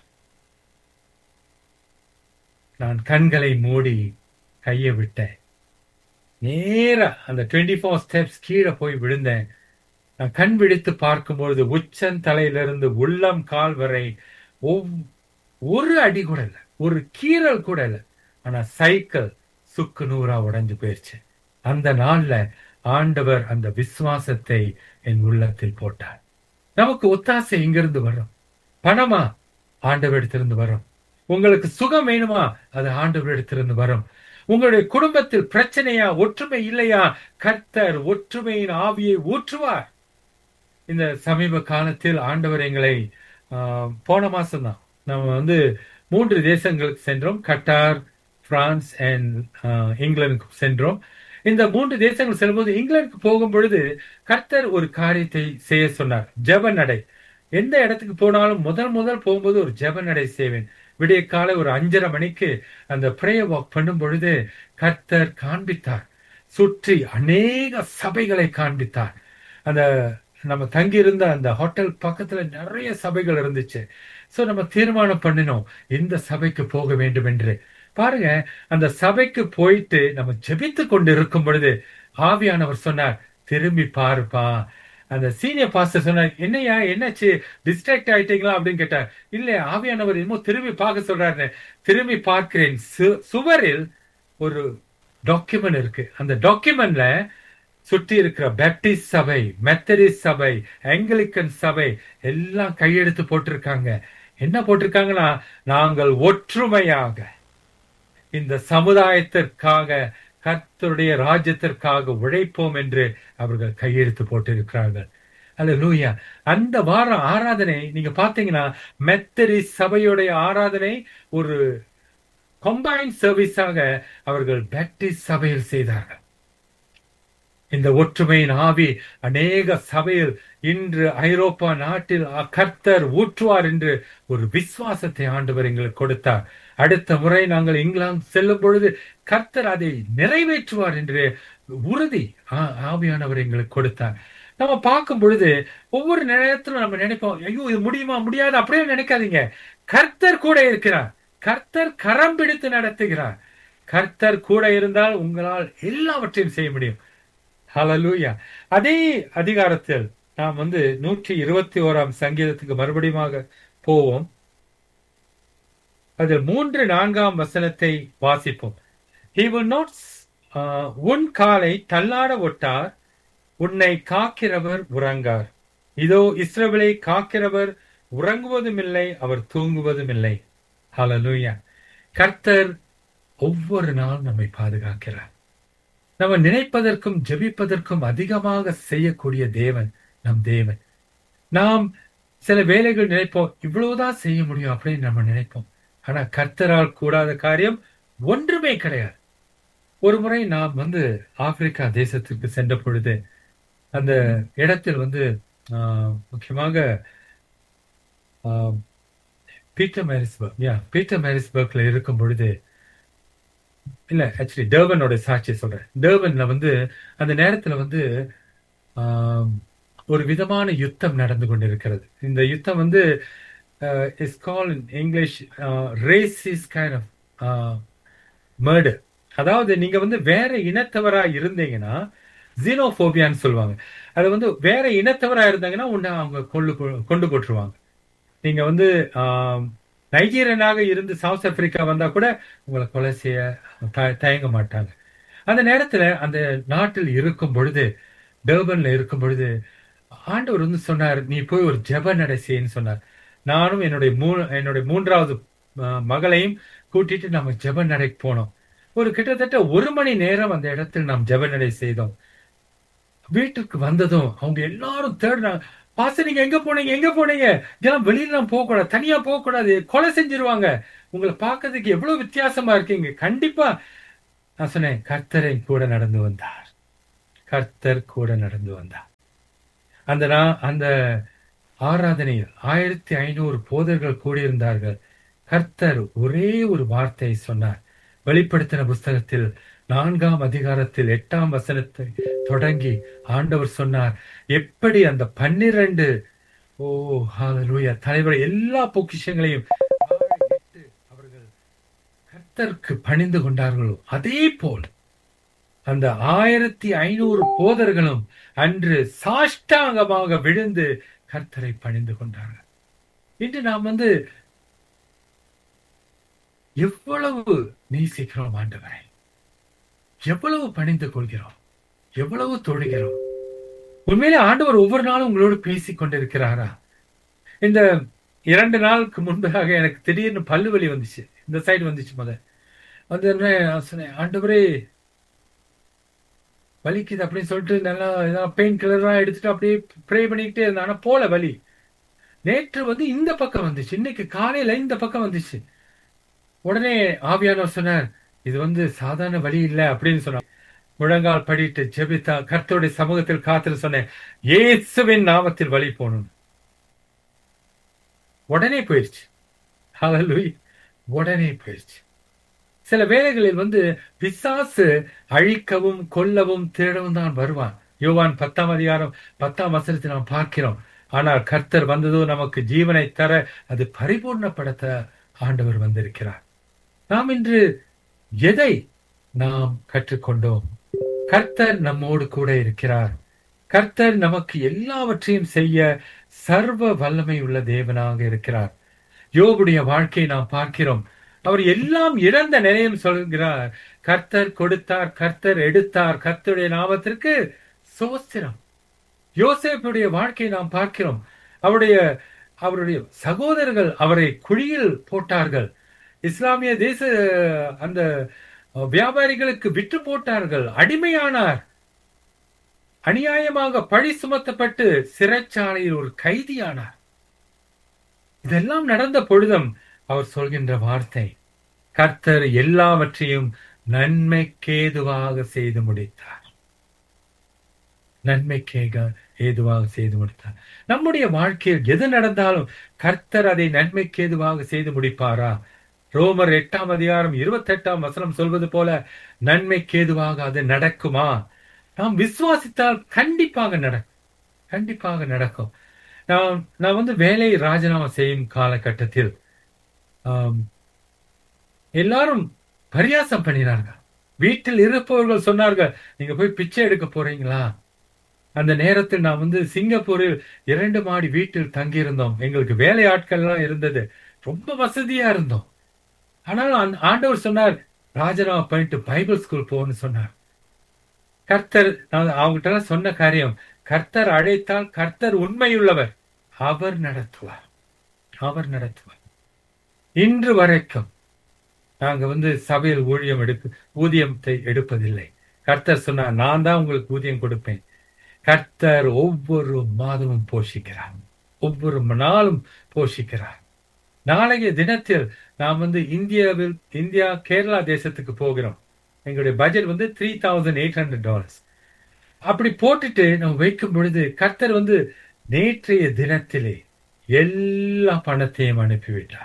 நான் கண்களை மூடி கைய விட்டேன். நேரா அந்த டுவெண்ட்டி ஃபோர் ஸ்டெப்ஸ் கீழே போய் விழுந்தேன். நான் கண் விழித்து பார்க்கும்பொழுது உச்சன் தலையிலிருந்து உள்ளம் கால் வரை ஒவ்- ஒரு அடி கூட இல்லை, ஒரு கீறல் கூட இல்லை. ஆனா சைக்கிள் சுக்கு நூறா உடைஞ்சு போயிருச்சு. அந்த நாள்ல ஆண்டவர் அந்த விசுவாசத்தை என் உள்ளத்தில் போட்டார். நமக்கு ஒத்தாசை இங்கிருந்து வரும். பணமா? ஆண்டவரிடத்திலிருந்து வரும். உங்களுக்கு சுகம் வேணுமா? அது ஆண்டவரிடத்திலிருந்து வரும். உங்களுடைய குடும்பத்தில் பிரச்சனையா, ஒற்றுமை இல்லையா? கர்த்தர் ஒற்றுமையின் ஆவியை ஊற்றுவார். இந்த சமீப காலத்தில் ஆண்டவர் எங்களை ஆஹ், போன மாசம் தான் நம்ம வந்து மூன்று தேசங்களுக்கு சென்றோம். கட்டார், பிரான்ஸ் அண்ட் இங்கிலாந்துக்கு சென்றோம். இந்த மூன்று தேசங்கள் செல்லும்போது இங்கிலாந்துக்கு போகும் பொழுது கர்த்தர் ஒரு காரியத்தை செய்ய சொன்னார். ஜெப நடை. எந்த இடத்துக்கு போனாலும் முதல் முதல் போகும்போது ஒரு ஜெப நடை செய்வேன். விடிய காலை ஒரு அஞ்சரை மணிக்கு அந்த பிரேயர் வாக் பண்ணும் பொழுது கர்த்தர் காண்பித்தார். சுற்றி அநேக சபைகளை காண்பித்தார். அந்த நம்ம தங்கி இருந்த அந்த ஹோட்டல் பக்கத்துல நிறைய சபைகள் இருந்துச்சு. சோ நம்ம தீர்மானம் பண்ணினோம், இந்த சபைக்கு போக வேண்டும் என்று. பாருங்க, அந்த சபைக்கு போயிட்டு நம்ம ஜெபித்து கொண்டு இருக்கும் பொழுது ஆவியானவர் சொன்னார், திரும்பி பாருப்பா. அந்த சீனியர் பாஸ்டர் சொன்னார், என்னையா என்னாச்சு, டிஸ்ட்ராக்ட் ஆயிட்டீங்களா அப்படின்னு கேட்டார். இல்ல, ஆவியானவர் இன்னும் திரும்பி பார்க்க சொல்றாரு. திரும்பி பார்க்கிறேன். சு- சுவரில் ஒரு டாக்குமெண்ட் இருக்கு. அந்த டாக்குமெண்ட்ல சுற்றி இருக்கிற பேப்டிஸ்ட் சபை, மெத்தடிஸ்ட் சபை, ஆங்கிலிக்கன் சபை எல்லாம் கையெழுத்து போட்டிருக்காங்க. என்ன போட்டிருக்காங்கன்னா, நாங்கள் ஒற்றுமையாக இந்த சமுதாயத்திற்காக கர்த்தருடைய ராஜ்யத்திற்காக உழைப்போம் என்று அவர்கள் கையெழுத்து போட்டிருக்கிறார்கள். அல்லேலூயா. அந்த வார ஆராதனை நீங்க பாத்தீங்கன்னா மெத்தடிஸ்ட் சபையுடைய ஆராதனை ஒரு கம்பைன் சர்வீஸாக அவர்கள் பேப்டிஸ்ட் சபையில் செய்தார்கள். இந்த ஒற்றுமையின் ஆவி அநேக சபையில் இன்று ஐரோப்பா நாட்டில் கர்த்தர் ஊற்றுவார் என்று ஒரு விசுவாசத்தை ஆண்டவர் எங்களுக்கு கொடுத்தார். அடுத்த முறை நாங்கள் இங்கிலாந்து செல்லும் பொழுது கர்த்தர் அதை நிறைவேற்றுவார் என்று உறுதி ஆவியானவர் எங்களுக்கு கொடுத்தார். நம்ம பார்க்கும் பொழுது ஒவ்வொரு நேரத்திலும் நம்ம நினைப்போம், ஐயோ இது முடியுமா முடியாது, அப்படியே நினைக்காதீங்க. கர்த்தர் கூட இருக்கிறார். கர்த்தர் கரம் பிடித்து நடத்துகிறார். கர்த்தர் கூட இருந்தால் உங்களால் எல்லாவற்றையும் செய்ய முடியும். ஹல்லேலூயா. அதே அதிகாரத்தில் நாம் வந்து நூற்றி இருபத்தி ஓராம் சங்கீதத்துக்கு மறுபடியும் போவோம். அதில் மூன்று நான்காம் வசனத்தை வாசிப்போம். He will not, uh, உன் காலை தள்ளாட ஒட்டார், உன்னை காக்கிறவர் உறங்கார். இதோ இஸ்ரவேலை காக்கிறவர் உறங்குவதும் இல்லை, அவர் தூங்குவதும் இல்லை. ஹல்லேலூயா. கர்த்தர் ஒவ்வொரு நாளும் நம்மை பாதுகாக்கிறார். நம்ம நினைப்பதற்கும் ஜெபிப்பதற்கும் அதிகமாக செய்யக்கூடிய தேவன் நம் தேவன். நாம் சில வேலைகள் நினைப்போம், இவ்வளவுதான் செய்ய முடியும் அப்படின்னு நம்ம நினைப்போம். ஆனா கர்த்தரால் கூடாத காரியம் ஒன்றுமே கிடையாது. ஒரு முறை நாம் வந்து ஆப்பிரிக்கா தேசத்திற்கு சென்ற பொழுது அந்த இடத்தில் வந்து ஆஹ் முக்கியமாக ஆஹ் பீட்டர் மேரிஸ்பர்க் யா பீட்டர் மேரிஸ்பர்க்ல இருக்கும் பொழுது, இல்ல ஆக்சுவலி டர்பனோட சாட்சியை சொல்றேன். டர்பன்ல வந்து அந்த நேரத்துல வந்து ஆஹ் ஒரு விதமான யுத்தம் நடந்து கொண்டிருக்கிறது. இந்த யுத்தம் வந்து is call in English ரேசிஸ் kind of murder. அதாவது நீங்க வந்து வேற இனத்தவரா இருந்தீங்கன்னா ஜீனோபோபியான்னு சொல்லுவாங்க. அது வந்து வேற இனத்தவரா இருந்தாங்கன்னா உன்னை அவங்க கொண்டு கொண்டு போட்டுருவாங்க. நீங்க வந்து ஆஹ் நைஜீரியனாக இருந்து சவுத் ஆப்பிரிக்கா வந்தா கூட உங்களை கொலை செய்ய தயங்க மாட்டாங்க. அந்த நேரத்துல அந்த நாட்டில் இருக்கும் பொழுது, டர்பன்ல இருக்கும் பொழுது ஆண்டவர் வந்து சொன்னார், நீ போய் ஒரு ஜெப நடை செய்யன்னு சொன்னார். நானும் என்னுடைய மூ என்னுடைய மூன்றாவது மகளையும் கூட்டிட்டு நம்ம ஜெப நடைக்கு போனோம். ஒரு கிட்டத்தட்ட ஒரு மணி நேரம் அந்த இடத்தில் நாம் ஜெப நடை செய்தோம். வீட்டுக்கு வந்ததும் அவங்க எல்லாரும் தேடுறாங்க, பாச நீங்க எங்க போனீங்க எங்க போனீங்க இதெல்லாம் வெளியில போக கூடாது, தனியா போக கூடாது, கொலை செஞ்சிருவாங்க, உங்களை பார்க்கறதுக்கு எவ்வளவு வித்தியாசமா இருக்கீங்க. கண்டிப்பா நான் சொன்னேன், கர்த்தரை கூட நடந்து வந்தார். கர்த்தர் கூட நடந்து வந்தார். அந்த நான் அந்த ஆராதனையில் ஆயிரத்தி ஐநூறு போதர்கள் கூடியிருந்தார்கள். கர்த்தர் ஒரே ஒரு வார்த்தையை சொன்னார். வெளிப்படுத்தின புஸ்தகத்தில் நான்காம் அதிகாரத்தில் எட்டாம் வசனத்தை தொடங்கி ஆண்டவர் சொன்னார், எப்படி அந்த பன்னிரண்டு ஓ ஹல்லேலூயா தலைவர் எல்லா பொக்கிஷங்களையும் அவர்கள் கர்த்தருக்கு பணிந்து கொண்டார்களோ அதே போல் அந்த ஆயிரத்தி ஐநூறு போதர்களும் அன்று சாஷ்டாங்கமாக விழுந்து கர்த்தரை பணிந்து கொண்டார்கள். இன்று நாம் வந்து எவ்வளவு நேசிக்கிறோம் ஆண்டவரை, எவ்வளவு பணிந்து கொள்கிறோம், எவ்வளவு தொழுகிறோம். உண்மையிலே ஆண்டவர் ஒவ்வொரு நாளும் உங்களோடு பேசிக் கொண்டிருக்கிறாரா? இந்த இரண்டு நாளுக்கு முன்பாக எனக்கு திடீர்னு பல்லு வலி வந்துச்சு. இந்த சைடு வந்துச்சு. முத வந்து சொன்னேன், ஆண்டவரே வலிக்குது அப்படின்னு சொல்லிட்டு நல்லா ஏதாவது பெயின் கில்லர்லாம் எடுத்துட்டு அப்படியே ப்ரே பண்ணிக்கிட்டே இருந்தேன். ஆனா போல வலி. நேற்று வந்து இந்த பக்கம் வந்துச்சு, இன்னைக்கு காலையில இந்த பக்கம் வந்துச்சு. உடனே ஆவியானவர் சொன்னார், இது வந்து சாதாரண வலி இல்லை அப்படின்னு சொன்னார். முழங்கால் படிட்டு ஜெபித்தா, கர்த்தருடைய சமூகத்தில் காத்து சொன்னேன், இயேசுவின் நாமத்தில் வலி போகணும். உடனே போயிடுச்சு. ஹல்லேலூயா. உடனே போயிடுச்சு. சில வேளைகளில் வந்து பிசாசு அழிக்கவும் கொல்லவும் திருடவும் தான் வருவான். யோவான் பத்தாம் அதிகாரம் பத்தாம் வசனத்தை நாம் பார்க்கிறோம். ஆனால் கர்த்தர் வந்ததோ நமக்கு ஜீவனை தர, அது பரிபூர்ணப்படுத்த ஆண்டவர் வந்திருக்கிறார். நாம் இன்று எதை நாம் கற்றுக்கொண்டோம்? கர்த்தர் நம்மோடு கூட இருக்கிறார். கர்த்தர் நமக்கு எல்லாவற்றையும் செய்ய சர்வ வல்லமை உள்ள தேவனாக இருக்கிறார். யோபுடைய வாழ்க்கையை நாம் பார்க்கிறோம். அவர் எல்லாம் இழந்த நிலையம் சொல்கிறார், கர்த்தர் கொடுத்தார், கர்த்தர் எடுத்தார், கர்த்தருடைய நாமத்திற்கு சோஸ்திரம். யோசேப்புடைய வாழ்க்கையை நாம் பார்க்கிறோம். அவருடைய அவருடைய சகோதரர்கள் அவரை குழியில் போட்டார்கள். இஸ்லாமிய தேச அந்த வியாபாரிகளுக்கு விற்று போட்டார்கள், அடிமையானார், அநியாயமாக பழி சுமத்தப்பட்டு சிறைச்சாலையில் ஒரு கைதியானார். இதெல்லாம் நடந்த பொழுதும் அவர் சொல்கின்ற வார்த்தை, கர்த்தர் எல்லாவற்றையும் நன்மைக்கேதுவாக செய்து முடித்தார். நன்மைக்கேக ஏதுவாக செய்து முடித்தார். நம்முடைய வாழ்க்கையில் எது நடந்தாலும் கர்த்தர் அதை நன்மைக்கேதுவாக செய்து முடிப்பாரா? ரோமர் எட்டாம் அதிகாரம் இருபத்தி எட்டாம் வசனம் சொல்வது போல நன்மைக்கேதுவாக அது நடக்குமா? நாம் விசுவாசித்தால் கண்டிப்பாக நடக்கும், கண்டிப்பாக நடக்கும். நான் நான் வந்து வேலையை ராஜினாமா செய்யும் காலகட்டத்தில் ஆம், எல்லாரும் பரியாசம் பண்ணினார்கள். வீட்டில் இருப்பவர்கள் சொன்னார்கள், நீங்க போய் பிச்சை எடுக்க போறீங்களா? அந்த நேரத்தில் நான் வந்து சிங்கப்பூரில் இரண்டு மாடி வீட்டில் தங்கியிருந்தோம். எங்களுக்கு வேலை ஆட்கள் எல்லாம் இருந்தது, ரொம்ப வசதியா இருந்தோம். ஆனால் அந்த ஆண்டவர் சொன்னார், ராஜினாமா பண்ணிட்டு பைபிள் ஸ்கூல் போன்னு சொன்னார். கர்த்தர், நான் அவங்ககிட்ட எல்லாம் சொன்ன காரியம், கர்த்தர் அழைத்தால் கர்த்தர் உண்மையுள்ளவர், அவர் நடத்துவார், அவர் நடத்துவார். இன்று வரைக்கும் நாங்க வந்து சபையில் ஊழியம் எடுக்க ஊதியத்தை எடுப்பதில்லை. கர்த்தர் சொன்னார், நான் தான் உங்களுக்கு ஊதியம் கொடுப்பேன். கர்த்தர் ஒவ்வொரு மாதமும் போஷிக்கிறார், ஒவ்வொரு நாளும் போஷிக்கிறார். நாளைய தினத்தில் நாம் வந்து இந்தியாவில் இந்தியா கேரளா தேசத்துக்கு போகிறோம். எங்களுடைய பட்ஜெட் வந்து three thousand eight hundred dollars. அப்படி போட்டுட்டு நம்ம வைக்கும் பொழுது கர்த்தர் வந்து நேற்றைய தினத்திலே எல்லா பணத்தையும் அனுப்பிவிட்டார்.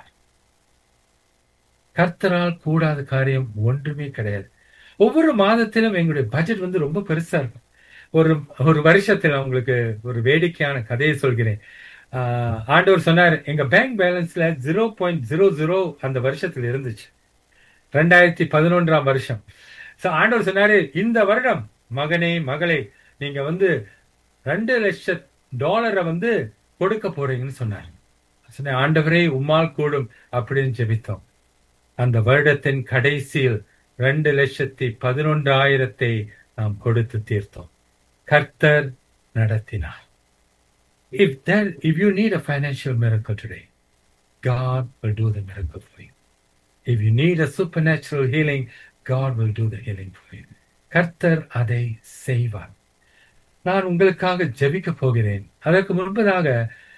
கர்த்தரால் கூடாத காரியம் ஒன்றுமே கிடையாது. ஒவ்வொரு மாதத்திலும் எங்களுடைய பட்ஜெட் வந்து ரொம்ப பெருசா இருக்கும். ஒரு ஒரு வருஷத்துல உங்களுக்கு ஒரு வேடிக்கையான கதையை சொல்கிறேன். ஆஹ் ஆண்டவர் சொன்னார், எங்க bank பேலன்ஸ்ல zero point zero zero அந்த வருஷத்துல இருந்துச்சு, ரெண்டாயிரத்தி பதினொன்றாம் வருஷம். சோ ஆண்டவர் சொன்னாரு, இந்த வருடம் மகனே மகளே நீங்க வந்து ரெண்டு லட்சம் டாலரை வந்து கொடுக்க போறீங்கன்னு சொன்னார். சொன்ன, ஆண்டவரே உம்மால் கூடும் அப்படின்னு ஜெபித்தோம். அந்த வருடத்தின் கடைசியில் ரெண்டு லட்சத்தி பதினொன்றாயிரத்தை நாம் கொடுத்து தீர்த்தோம். கர்த்தர் நடத்தினார். If that, if you need a financial miracle today, God will do the miracle for you. If you need a supernatural healing, God will do the healing for you. கர்த்தர் அதை செய்வார். நான் உங்களுக்காக ஜெபிக்க போகிறேன். அதற்கு முன்பதாக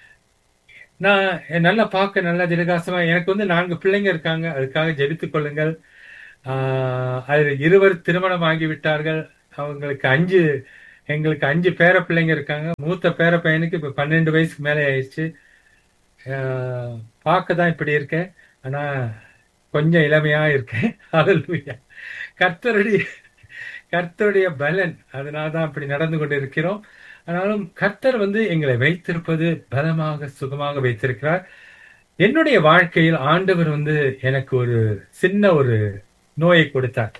நான் நல்லா பார்க்க நல்லா திலகாசமா, எனக்கு வந்து நான்கு பிள்ளைங்க இருக்காங்க, அதுக்காக ஜெபித்துக் கொள்ளுங்கள். ஆஹ் அது இருவர் திருமணம் ஆகிவிட்டார்கள். அவங்களுக்கு அஞ்சு எங்களுக்கு அஞ்சு பேர பிள்ளைங்க இருக்காங்க. மூத்த பேர பையனுக்கு இப்ப பன்னெண்டு வயசுக்கு மேலே ஆயிடுச்சு. பார்க்க தான் இப்படி இருக்கேன், ஆனா கொஞ்சம் இளமையா இருக்கேன். ஹல்லேலூயா. கர்த்தருடைய கர்த்தருடைய பலன், அதனால்தான் அப்படி நடந்து கொண்டு இருக்கிறோம். ஆனாலும் கர்த்தர் வந்து எங்களை வைத்திருப்பது பலமாக சுகமாக வைத்திருக்கிறார். என்னுடைய வாழ்க்கையில் ஆண்டவர் வந்து எனக்கு ஒரு சின்ன ஒரு நோயை கொடுத்தார்.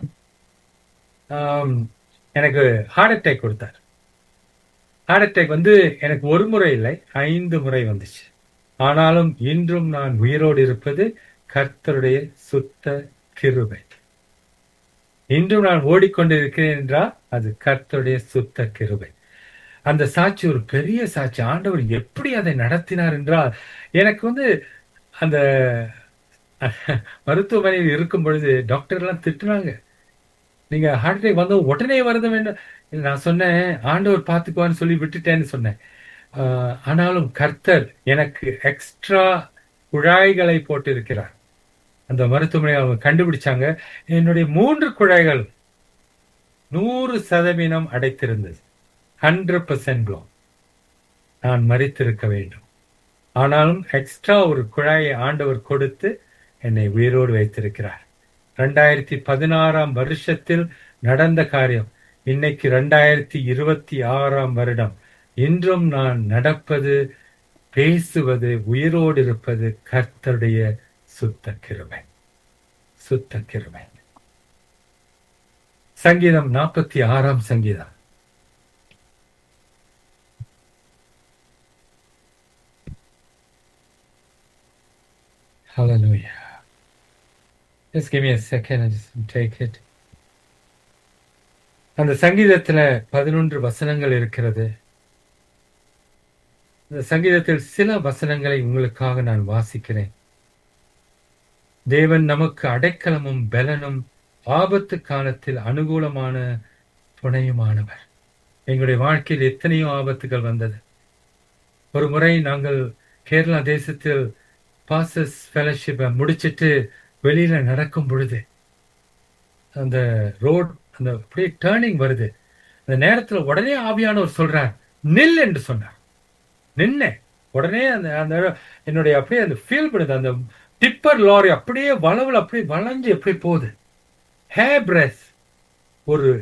ஆஹ் எனக்கு ஹார்ட் அட்டாக் கொடுத்தார். ஹார்ட் அட்டாக் வந்து எனக்கு ஒரு முறை இல்லை, ஐந்து முறை வந்துச்சு. ஆனாலும் இன்றும் நான் உயிரோடு இருப்பது கர்த்தருடைய சுத்த கிருபை. இன்றும் நான் ஓடிக்கொண்டு இருக்கிறேன் என்றால் அது கர்த்தருடைய சுத்த கிருபை. அந்த சாட்சி ஒரு பெரிய சாட்சி. ஆண்டவர் எப்படி அதை நடத்தினார் என்றால், எனக்கு வந்து அந்த மருத்துவமனையில் இருக்கும் பொழுது டாக்டர் எல்லாம் திட்டுறாங்க, நீங்க ஹார்ட் அட்டாக் வந்து உடனே வருத வேண்டும். நான் சொன்னேன், ஆண்டவர் பார்த்துக்குவான்னு சொல்லி விட்டுட்டேன்னு சொன்னேன். ஆஹ் ஆனாலும் கர்த்தர் எனக்கு எக்ஸ்ட்ரா குழாய்களை போட்டு இருக்கிறார். அந்த மருத்துவமனை அவங்க கண்டுபிடிச்சாங்க, என்னுடைய மூன்று குழாய்கள் நூறு சதவீதம் அடைத்திருந்தது. Hundred percent flow. நான் மரித்திருக்க வேண்டும். ஆனாலும் எக்ஸ்ட்ரா ஒரு குழாயை ஆண்டவர் கொடுத்து என்னை உயிரோடு வைத்திருக்கிறார். ரெண்டாயிரத்தி பதினாறாம் வருஷத்தில் நடந்த காரியம் இன்னைக்கு ரெண்டாயிரத்தி இருபத்தி ஆறாம் வருடம். இன்றும் நான் நடப்பது, பேசுவது, உயிரோடு இருப்பது கர்த்தருடைய சுத்த கிருபை, சுத்த கிருபை. சங்கீதம் நாற்பத்தி ஆறாம் சங்கீதம். Hallelujah. Just give me a second and just take it. அந்த சங்கீதத்துல பதினொன்று வசனங்கள் இருக்கிறது. இந்த சங்கீதத்தில் சில வசனங்களை உங்களுக்காக நான் வாசிக்கிறேன். தேவன் நமக்கு அடைக்கலமும் பலனும் ஆபத்து காலத்தில் அனுகூலமான துணையுமானவர். எங்களுடைய வாழ்க்கையில் எத்தனையோ ஆபத்துகள் வந்தது. ஒரு முறை நாங்கள் கேரளா தேசத்தில் பாசஸ் ஃபெலோஷிப்பை முடிச்சிட்டு வெளியில நடக்கும் பொழுது அந்த ரோட் அந்த அப்படியே டேர்னிங் வருது. அந்த நேரத்துல உடனே ஆவியானவர் சொல்றார், நில் என்று சொன்னார். நின்ன உடனே அந்த அந்த என்னுடைய அப்படியே அந்த ஃபீல் பண்ணுது. அந்த டிப்பர் லாரி அப்படியே வளவுல அப்படியே வளைஞ்சு எப்படி போகுது. ஹேர் பிரஸ் ஒரு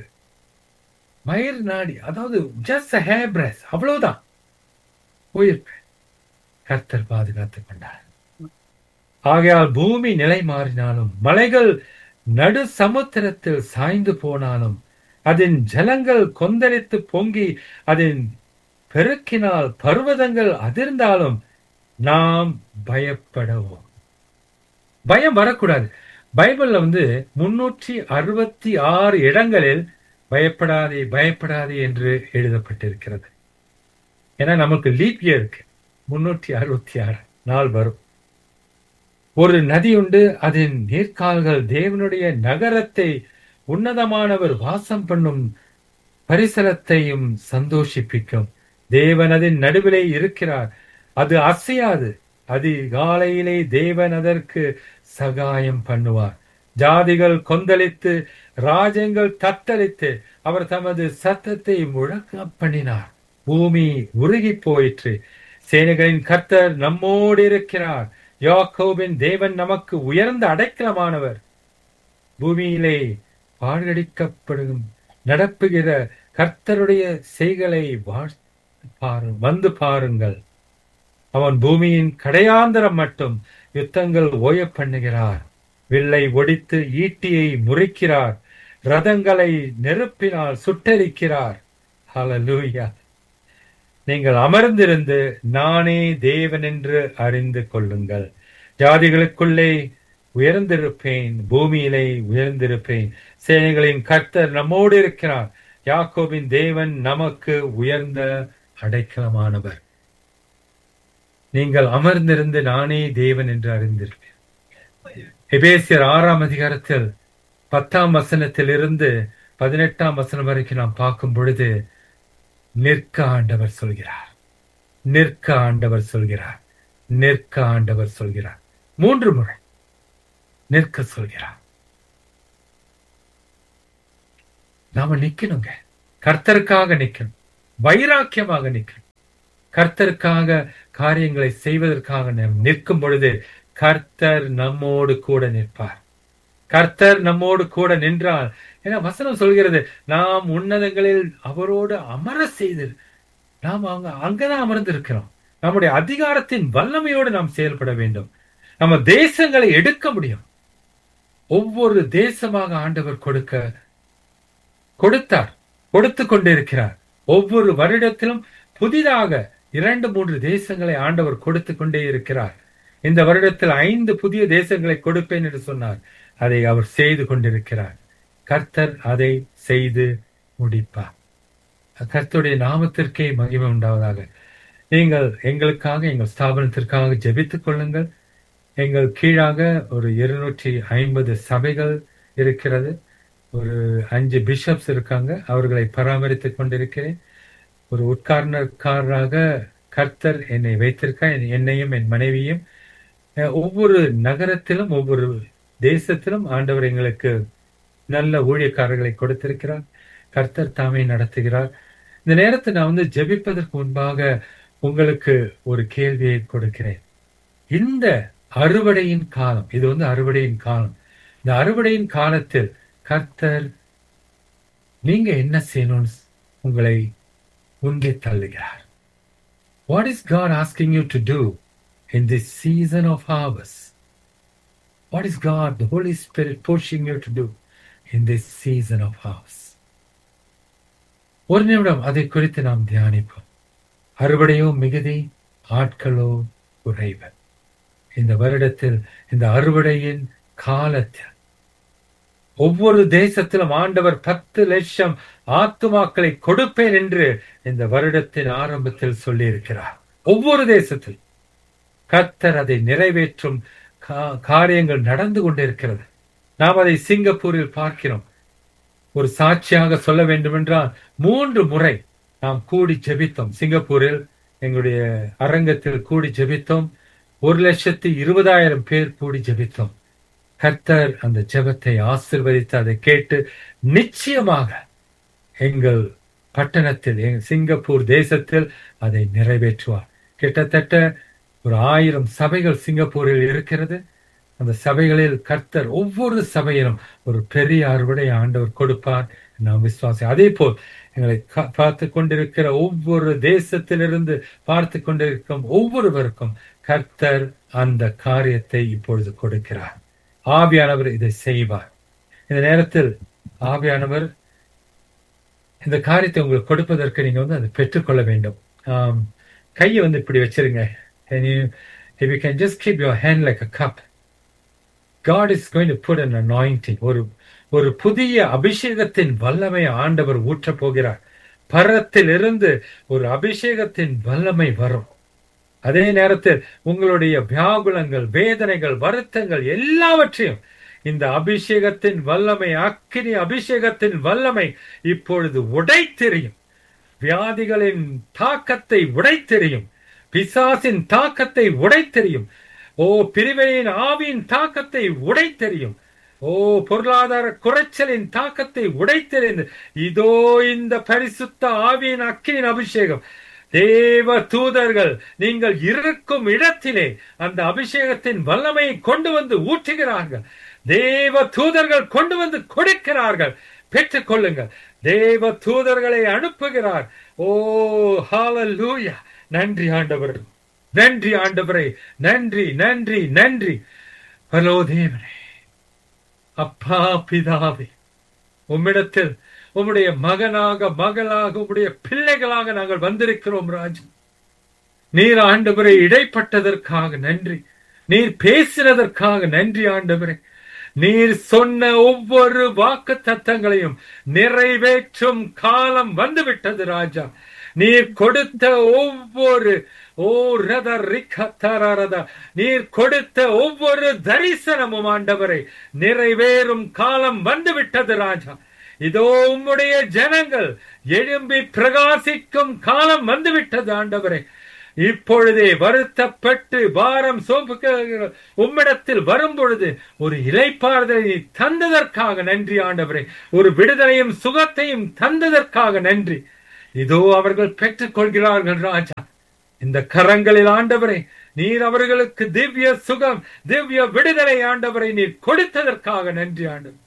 மயிர் நாடி, அதாவது ஜஸ்ட் ஹேர் பிரஸ், அவ்வளவுதான் போயிருப்பேன். கர்த்தர் பாதுகாத்துக் கொண்டார். ஆகையால் பூமி நிலை மாறினாலும் மலைகள் நடு சமுத்திரத்தில் சாய்ந்து போனாலும் அதன் ஜலங்கள் கொந்தளித்து பொங்கி அதன் பெருக்கினால் பர்வதங்கள் அதிர்ந்தாலும் நாம் பயப்படவும். பயம் வரக்கூடாது. பைபிள்ல வந்து முன்னூற்றி அறுபத்தி ஆறு இடங்களில் பயப்படாதே பயப்படாதே என்று எழுதப்பட்டிருக்கிறது. ஏன்னா நமக்கு லீப் இயர் இருக்கு. முன்னூற்றி அறுபத்தி ஆறு நாள் வரும். ஒரு நதி உண்டு, அதன் நீர்க்கால்கள் தேவனுடைய நகரத்தை உன்னதமானவர் வாசம் பண்ணும் பரிசலத்தையும் சந்தோஷிப்பிக்கும். தேவன் அதன் நடுவிலே இருக்கிறார், அது அசையாது. அதிகாலையிலே தேவன் அதற்கு சகாயம் பண்ணுவார். ஜாதிகள் கொந்தளித்து ராஜ்யங்கள் தத்தளித்து அவர் தமது சத்தத்தை முழக்க பண்ணினார். பூமி உருகி போயிற்று. சேனைகளின் கர்த்தர் நம்மோடு இருக்கிறார். யாக்கோபின் தேவன் நமக்கு உயர்ந்த அடைக்கலமானவர். பூமியிலே பாழ்கடிக்கப்படும் நடப்புகிற கர்த்தருடைய செய்களை வந்து பாருங்கள். அவன் பூமியின் கடையாந்தரம் மட்டும் யுத்தங்கள் ஓய பண்ணுகிறார். வில்லை ஒடித்து ஈட்டியை முறிக்கிறார். ரதங்களை நெருப்பினால் சுட்டரிக்கிறார். ஹல்லேலூயா. நீங்கள் அமர்ந்திருந்து நானே தேவன் என்று அறிந்து கொள்ளுங்கள். ஜாதிகளுக்குள்ளே உயர்ந்திருப்பேன், பூமியிலே உயர்ந்திருப்பேன். சேனைகளின் கர்த்தர் நம்மோடு இருக்கிறார். யாக்கோபின் தேவன் நமக்கு உயர்ந்த அடைக்கலமானவர். நீங்கள் அமர்ந்திருந்து நானே தேவன் என்று அறிந்திருப்பேன். எபேசியர் ஆறாம் அதிகாரத்தில் பத்தாம் வசனத்தில் இருந்து பதினெட்டாம் வசனம் வரைக்கும் நாம் பார்க்கும் பொழுது நிற்க ஆண்டவர் சொல்கிறார், நிற்க ஆண்டவர் சொல்கிறார், நிற்க ஆண்டவர் சொல்கிறார். மூன்று முறை நிற்க சொல்கிறார். நாம நிக்கணுங்க. கர்த்தருக்காக நிக்கணும், வைராக்கியமாக நிக்கணும். கர்த்தருக்காக காரியங்களை செய்வதற்காக நாம் நிற்கும் பொழுது கர்த்தர் நம்மோடு கூட நிற்பார். கர்த்தர் நம்மோடு கூட நின்றால், ஏன்னா வசனம் சொல்கிறது, நாம் உன்னதங்களில் அவரோடு அமர செய்து நாம் அங்க அங்கதான் அமர்ந்து இருக்கிறோம். நம்முடைய அதிகாரத்தின் வல்லமையோடு நாம் செயல்பட வேண்டும். நம்ம தேசங்களை எடுக்க முடியும். ஒவ்வொரு தேசமாக ஆண்டவர் கொடுக்க கொடுத்தார், கொடுத்து கொண்டிருக்கிறார். ஒவ்வொரு வருடத்திலும் புதிதாக இரண்டு மூன்று தேசங்களை ஆண்டவர் கொடுத்து கொண்டே இருக்கிறார். இந்த வருடத்தில் ஐந்து புதிய தேசங்களை கொடுப்பேன் என்று சொன்னார். அதை அவர் செய்து கொண்டிருக்கிறார். கர்த்தர் அதை செய்து முடிப்பார். கர்த்தருடைய நாமத்திற்கே மகிமை உண்டாவதாக. நீங்கள் எங்களுக்காக, எங்கள் ஸ்தாபனத்திற்காக ஜெபித்துக் கொள்ளுங்கள். எங்கள் கீழாக ஒரு இருநூற்றி ஐம்பது சபைகள் இருக்கிறது. ஒரு அஞ்சு பிஷப்ஸ் இருக்காங்க. அவர்களை பராமரித்துக் கொண்டிருக்கிறேன். ஒரு உட்கார்னர்காரராக கர்த்தர் என்னை வைத்திருக்கார், என்னையும் என் மனைவியும். ஒவ்வொரு நகரத்திலும் ஒவ்வொரு தேசத்திலும் ஆண்டவர் எங்களுக்கு நல்ல ஊழியக்காரர்களை கொடுத்திருக்கிறார். கர்த்தர் தாமே நடத்துகிறார். இந்த நேரத்தை நான் வந்து ஜெபிப்பதற்கு முன்பாக உங்களுக்கு ஒரு கேள்வியை கொடுக்கிறேன். இந்த அறுவடையின் காலம், இது வந்து அறுவடையின் காலம். இந்த அறுவடையின் காலத்தில் கர்த்தர் நீங்க என்ன செய்யணும்னு உங்களை உந்தி தள்ளுகிறார். What is God asking you to do in this season of harvest? What is God, the Holy Spirit, pushing you to do in this season of harvest? ஒரு நிமிடம் அதை குறித்து நாம் தியானிப்போம். அறுவடையோ மிகுதி, ஆட்களோ குறைவு. இந்த வருடத்தில், இந்த அறுவடையின் காலத்தில் ஒவ்வொரு தேசத்திலும் ஆண்டவர் பத்து லட்சம் ஆத்துமாக்களை கொடுப்பேன் என்று இந்த வருடத்தின் ஆரம்பத்தில் சொல்லி இருக்கிறார். ஒவ்வொரு தேசத்தில் கர்த்தர் அதை நிறைவேற்றும் காரியங்கள் நடந்து கொண்டிருக்கிறது. நாம் அதை சிங்கப்பூரில் பார்க்கிறோம். ஒரு சாட்சியாக சொல்ல வேண்டுமென்றால் மூன்று முறை நாம் கூடி ஜெபித்தோம். சிங்கப்பூரில் எங்களுடைய அரங்கத்தில் கூடி ஜெபித்தோம். ஒரு லட்சத்தி இருபதாயிரம் பேர் கூடி ஜெபித்தோம். கர்த்தர் அந்த ஜெபத்தை ஆசீர்வதித்து அதை கேட்டு நிச்சயமாக எங்கள் பட்டணத்தில், எங்கள் சிங்கப்பூர் தேசத்தில் அதை நிறைவேற்றுவார். கிட்டத்தட்ட ஒரு ஆயிரம் சபைகள் சிங்கப்பூரில் இருக்கிறது. அந்த சபைகளில் கர்த்தர் ஒவ்வொரு சபையிலும் ஒரு பெரிய அறுவடை ஆண்டவர் கொடுப்பார் நாம் விசுவாசி. அதே போல் எங்களை பார்த்து கொண்டிருக்கிற ஒவ்வொரு தேசத்திலிருந்து பார்த்து கொண்டிருக்கும் ஒவ்வொருவருக்கும் கர்த்தர் அந்த காரியத்தை இப்பொழுது கொடுக்கிறார். ஆவியானவர் இதை செய்வார். இந்த நேரத்தில் ஆவியானவர் இந்த காரியத்தை உங்களுக்கு கொடுப்பதற்கு நீங்க வந்து அதை பெற்றுக்கொள்ள வேண்டும். ஆஹ் கையை வந்து இப்படி வச்சிருங்க. And you, if you can just keep your hand like a cup, God is going to put an anointing. ஒரு ஒரு புதிய அபிஷேகத்தின் வல்லமை ஆண்டவர் ஊற்றப் போகிறார். பரத்தில் இருந்து ஒரு அபிஷேகத்தின் வல்லமை வரும். அதே நேரத்தில் உங்களுடைய வியாகுலங்கள், வேதனைகள், வருத்தங்கள் எல்லாவற்றையும் இந்த அபிஷேகத்தின் வல்லமை, அக்கினி அபிஷேகத்தின் வல்லமை இப்பொழுது உடைத்தெறியும். வியாதிகளின் தாக்கத்தை உடைத்தெறியும். பிசாசின் தாக்கத்தை உடைத்தெறியும். ஓ பிரிவினையின் ஆவியின் தாக்கத்தை உடைத்தெறியும். ஓ பொருளாதார குறைச்சலின் தாக்கத்தை உடைத்தெறிந்து இதோ இந்த பரிசுத்த ஆவியின் அக்கினியின் அபிஷேகம், தேவ தூதர்கள் நீங்கள் இருக்கும் இடத்திலே அந்த அபிஷேகத்தின் வல்லமையை கொண்டு வந்து ஊற்றுகிறார்கள். தேவ தூதர்கள் கொண்டு வந்து கொடுக்கிறார்கள். பெற்றுக் கொள்ளுங்கள். தேவ தூதர்களை அனுப்புகிறார். ஓ ஹல்லேலூயா. நன்றி ஆண்டவர், நன்றி ஆண்டவரே, நன்றி நன்றி நன்றி. ஹலோ தேவனே, அப்பா பிதாவே, உம்மிடத்தில் உம்முடைய மகனாக, மகளாக, உம்முடைய பிள்ளைகளாக நாங்கள் வந்திருக்கிறோம் ராஜா. நீர் ஆண்டவரை இடைப்பட்டதற்காக நன்றி. நீர் பேசினதற்காக நன்றி ஆண்டவரே. நீர் சொன்ன ஒவ்வொரு வாக்கு தத்தங்களையும் நிறைவேற்றும் காலம் வந்துவிட்டது ராஜா. நீர் கொடுத்த ஒவ்வொரு ஓ ரத ரிகதரத நீர் கொடுத்த ஒவ்வொரு தரிசனமும் ஆண்டவரை நிறைவேறும் காலம் வந்துவிட்டது ராஜா. இதோ உம்முடைய ஜனங்கள் எழும்பி பிரகாசிக்கும் காலம் வந்துவிட்டது ஆண்டவரே. இப்பொழுதே வருத்தப்பட்டு பாரம் சோம்புக்கு உம்மிடத்தில் வரும் பொழுது ஒரு இளைப்பாறுதலை தந்ததற்காக நன்றி ஆண்டவரே. ஒரு விடுதலையும் சுகத்தையும் தந்ததற்காக நன்றி. இதோ அவர்கள் பெற்றுக் கொள்கிறார்கள் ராஜா. இந்த கரங்களில் ஆண்டவரை நீர் அவர்களுக்கு திவ்ய சுகம், திவ்ய விடுதலை ஆண்டவரை நீர் கொடுத்ததற்காக நன்றி ஆண்டவர்.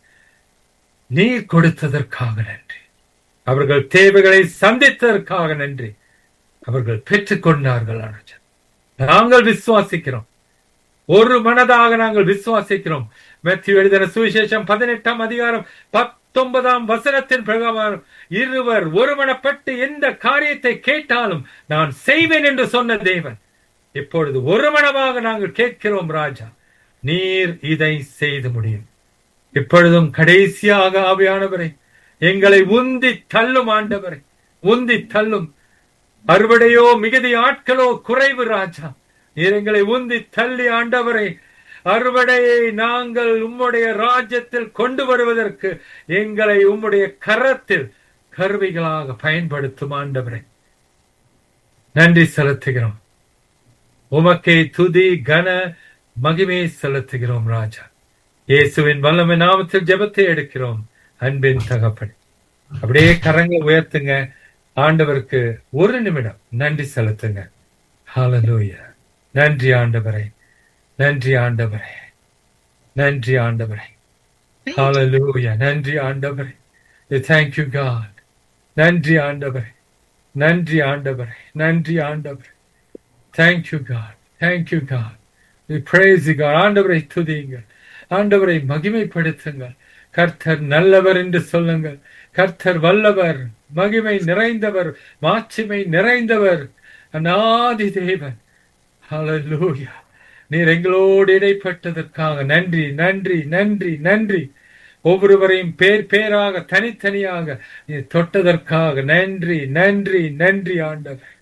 நீர் கொடுத்ததற்காக நன்றி. அவர்கள் தேவைகளை சந்தித்ததற்காக நன்றி. அவர்கள் பெற்றுக் கொண்டார்கள். நாங்கள் விசுவாசிக்கிறோம், ஒரு மனதாக நாங்கள் விசுவாசிக்கிறோம். மத்தேயு எழுதின சுவிசேஷம் பதினெட்டாம் அதிகாரம் பத்தொன்பதாம் வசனத்தின் பிரகாரம் இருவர் ஒருமனப்பட்டு எந்த காரியத்தை கேட்டாலும் நான் செய்வேன் என்று சொன்ன தேவன் இப்பொழுது ஒருமனமாக நாங்கள் கேட்கிறோம் ராஜா. நீர் இதை செய்து முடியும். இப்பொழுதும் கடைசியாக ஆவியானவரை எங்களை உந்தி தள்ளும் ஆண்டவரை, உந்தி தள்ளும். அறுவடையோ மிகுதி, ஆட்களோ குறைவு ராஜா. நீர் எங்களை உந்தி தள்ளி ஆண்டவரை அறுவடையை நாங்கள் உம்முடைய ராஜ்யத்தில் கொண்டு வருவதற்கு எங்களை உம்முடைய கரத்தில் கருவிகளாக பயன்படுத்தும் ஆண்டவரை. நன்றி செலுத்துகிறோம். உமக்கே துதி கன மகிமையை செலுத்துகிறோம் ராஜா. இயேசுவின் வல்லமை நாமத்தில் ஜெபத்தை எடுக்கிறோம் அன்பின் தகப்பனே. அப்படியே கரங்களை உயர்த்துங்க. ஆண்டவருக்கு ஒரு நிமிடம் நன்றி செலுத்துங்க. ஹல்லேலூயா. நன்றி ஆண்டவரே, நன்றி ஆண்டவரே, நன்றி ஆண்டவரே. ஹல்லேலூயா. நன்றி ஆண்டவரே. Thank you God. நன்றி ஆண்டவரே, நன்றி ஆண்டவரே, நன்றி ஆண்டவரே. Thank you God. Thank you God. We praise you God. ஆண்டவரை துதியுங்கள், ஆண்டவரை மகிமைப்படுத்துங்கள். கர்த்தர் நல்லவர் என்று சொல்லுங்கள். கர்த்தர் வல்லவர், மகிமை நிறைந்தவர், மாட்சிமை நிறைந்தவர், அநாதி தேவன். ஹல்லேலூயா. நீர் எங்களோடு இடைப்பட்டதற்காக நன்றி நன்றி நன்றி நன்றி. ஒவ்வொருவரையும் பேர் பேராக தனித்தனியாக நீர் தொட்டதற்காக நன்றி நன்றி நன்றி ஆண்டவர்.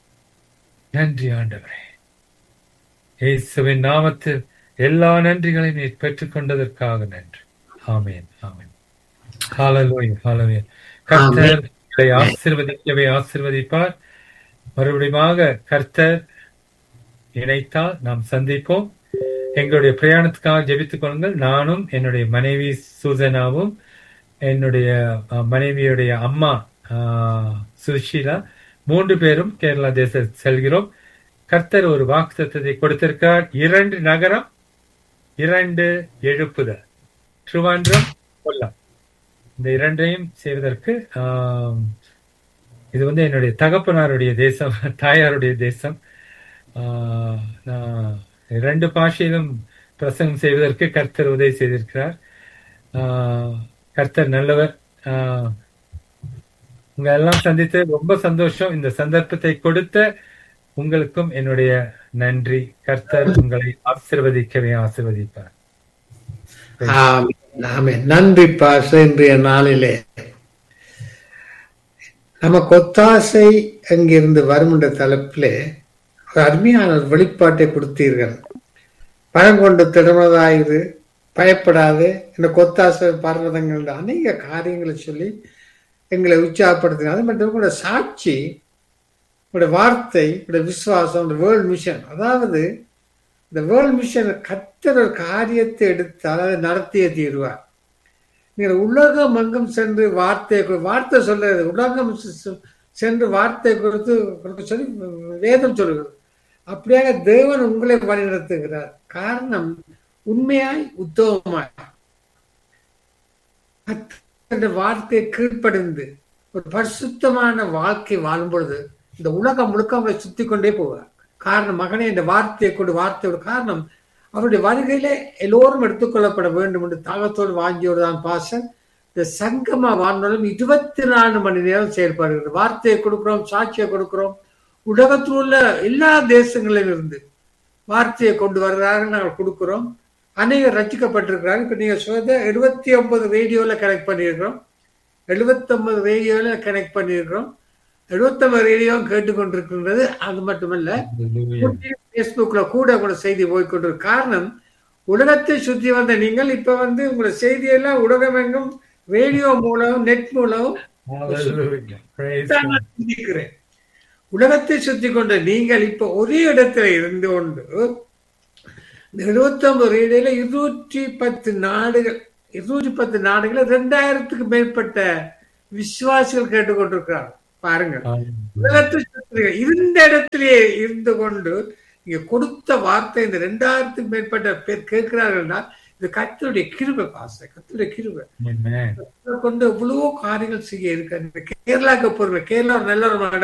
நன்றி ஆண்டவரே. இயேசுவின் நாமத்தில் எல்லா நன்றிகளையும் நீர் பெற்றுக் கொண்டதற்காக நன்றி. ஆமென் ஆமென். ஹalleluya ஹalleluya. கர்த்தர் உங்களை ஆசீர்வதிக்கவே ஆசீர்வதிப்பார். மறுபடியுமாக கர்த்தர் இணைத்தால் நாம் சந்திப்போம். எங்களுடைய பிரயாணத்துக்காக ஜெபித்துக் கொள்ளுங்கள். நானும் என்னுடைய மனைவி சூசனாவும் என்னுடைய அஹ், மனைவியுடைய அம்மா அஹ், சுஷீலா மூன்று பேரும் கேரளா தேச செல்கிறோம். கர்த்தர் ஒரு வாக்குத்தத்தத்தை கொடுத்திருக்கிறார். இரண்டு நகரம், இரண்டு எழுப்புதல். திருவான்றம், கொல்லம், இந்த இரண்டையும் செய்வதற்கு ஆஹ், இது வந்து என்னுடைய தகப்பனாருடைய தேசம், தாயாருடைய தேசம். ஆஹ், நான் இரண்டு பாஷையிலும் பிரசங்கம் செய்வதற்கு கர்த்தர் உதவி செய்திருக்கிறார். ஆஹ், கர்த்தர் நல்லவர். ஆஹ், உங்க எல்லாம் சந்தித்து ரொம்ப சந்தோஷம். இந்த சந்தர்ப்பத்தை கொடுத்த உங்களுக்கும் என்னுடைய நன்றி. கர்த்தர் உங்களை ஆசீர்வதிக்கவே ஆசீர்வதிப்பார். ஆமென், ஆமென். நன்றி பாஸ்டர். இன்றைய நாளிலே நமக்கு ஒத்தாசை அங்கிருந்து வரும் என்ற தலைப்பிலே ஒரு அருமையான ஒரு வெளிப்பாட்டை கொடுத்தீர்கள். பயம் கொண்டு திறமதாயிரு, பயப்படாது, இந்த கொத்தாசை பர்வதங்கள் அநேக காரியங்களை சொல்லி எங்களை உற்சாகப்படுத்துங்க. அது மட்டும் கூட சாட்சி, உங்களுடைய வார்த்தை, உங்களுடைய விசுவாசம், உங்களுடைய வேர்ல்ட் மிஷன். அதாவது இந்த வேர்ல்ட் மிஷன் கர்த்தர் ஒரு காரியத்தை எடுத்து அதாவது நடத்திய தீர்வார். நீங்கள் உலகம் எங்கும் சென்று வார்த்தை வார்த்தை சொல்றது, உலகம் செ- சென்று வார்த்தை கொடுத்து கொடுக்க சொல்லி வேதம் சொல்லுகிறது. அப்படியாக தேவன் உங்களை வழிநடத்துகிறார். காரணம் உண்மையாய் உத்தவமாய் கர்த்தருடைய வார்த்தையை கீழ்ப்படிந்து ஒரு பரிசுத்தமான வாழ்க்கை வாழும் பொழுது இந்த உலகம் முழுக்க அவரை சுத்தி கொண்டே போவார். காரணம் மகனே இந்த வார்த்தையை கொண்டு வார்த்தையோட காரணம் அவருடைய வருகையிலே எல்லோரும் எடுத்துக்கொள்ளப்பட வேண்டும் என்று தாகத்தோடு வாங்கியோடு தான் பாசன். இந்த சங்கமா வானொலியும் இருபத்தி நாலு மணி நேரம் செயல்படுகிறது. வார்த்தையை கொடுக்கிறோம், சாட்சியை கொடுக்கிறோம். உலகத்தில் உள்ள எல்லா தேசங்களிலும் இருந்து வார்த்தையை கொண்டு வருகிறார்கள், நாங்கள் கொடுக்கிறோம். அநேகர் ரசிக்கப்பட்டிருக்கிறார்கள். இப்ப நீங்க சொல்ற எழுபத்தி ஒன்பது ரேடியோல கனெக்ட் பண்ணியிருக்கிறோம், எழுபத்தி ஒன்பது ரேடியோல கனெக்ட் பண்ணியிருக்கிறோம், எழுபத்தி ஒன்பது ரேடியோ கேட்டுக்கொண்டிருக்கின்றது. அது மட்டுமல்ல, பேஸ்புக்ல கூட கூட செய்தி போய்கொண்டிருக்கு. காரணம் உலகத்தை சுற்றி வந்த நீங்கள் இப்ப வந்து உங்களை செய்தியெல்லாம் உலகம் எங்கும் ரேடியோ மூலம் நெட் மூலம் Hallelujah. Praise God. சிந்திக்கிறேன். உலகத்தை சுத்தி கொண்ட நீங்கள் இப்ப ஒரே இடத்துல இருந்து கொண்டு எழுபத்தி ஒன்பது ரேடியோல இருநூற்றி பத்து நாடுகள் இருநூற்றி பத்து நாடுகள் ரெண்டாயிரத்துக்கு மேற்பட்ட விசுவாசிகள் கேட்டுக்கொண்டிருக்கிறார். பாருங்க, உலகத்தை சுற்றி இருந்த இடத்திலேயே இருந்து கொண்டு நீங்க கொடுத்த வார்த்தை இந்த ரெண்டாயிரத்துக்கு மேற்பட்ட பேர் கேட்கிறார்கள்னா இது கர்த்தருடைய கிருபை. பாச கர்த்தருடைய கிருபை Amen. கொண்டு எவ்வளவோ காரியங்கள் செய்ய இருக்க. கேரளாக்கு போறீங்க, கேரளா ஒரு நல்ல ஒரு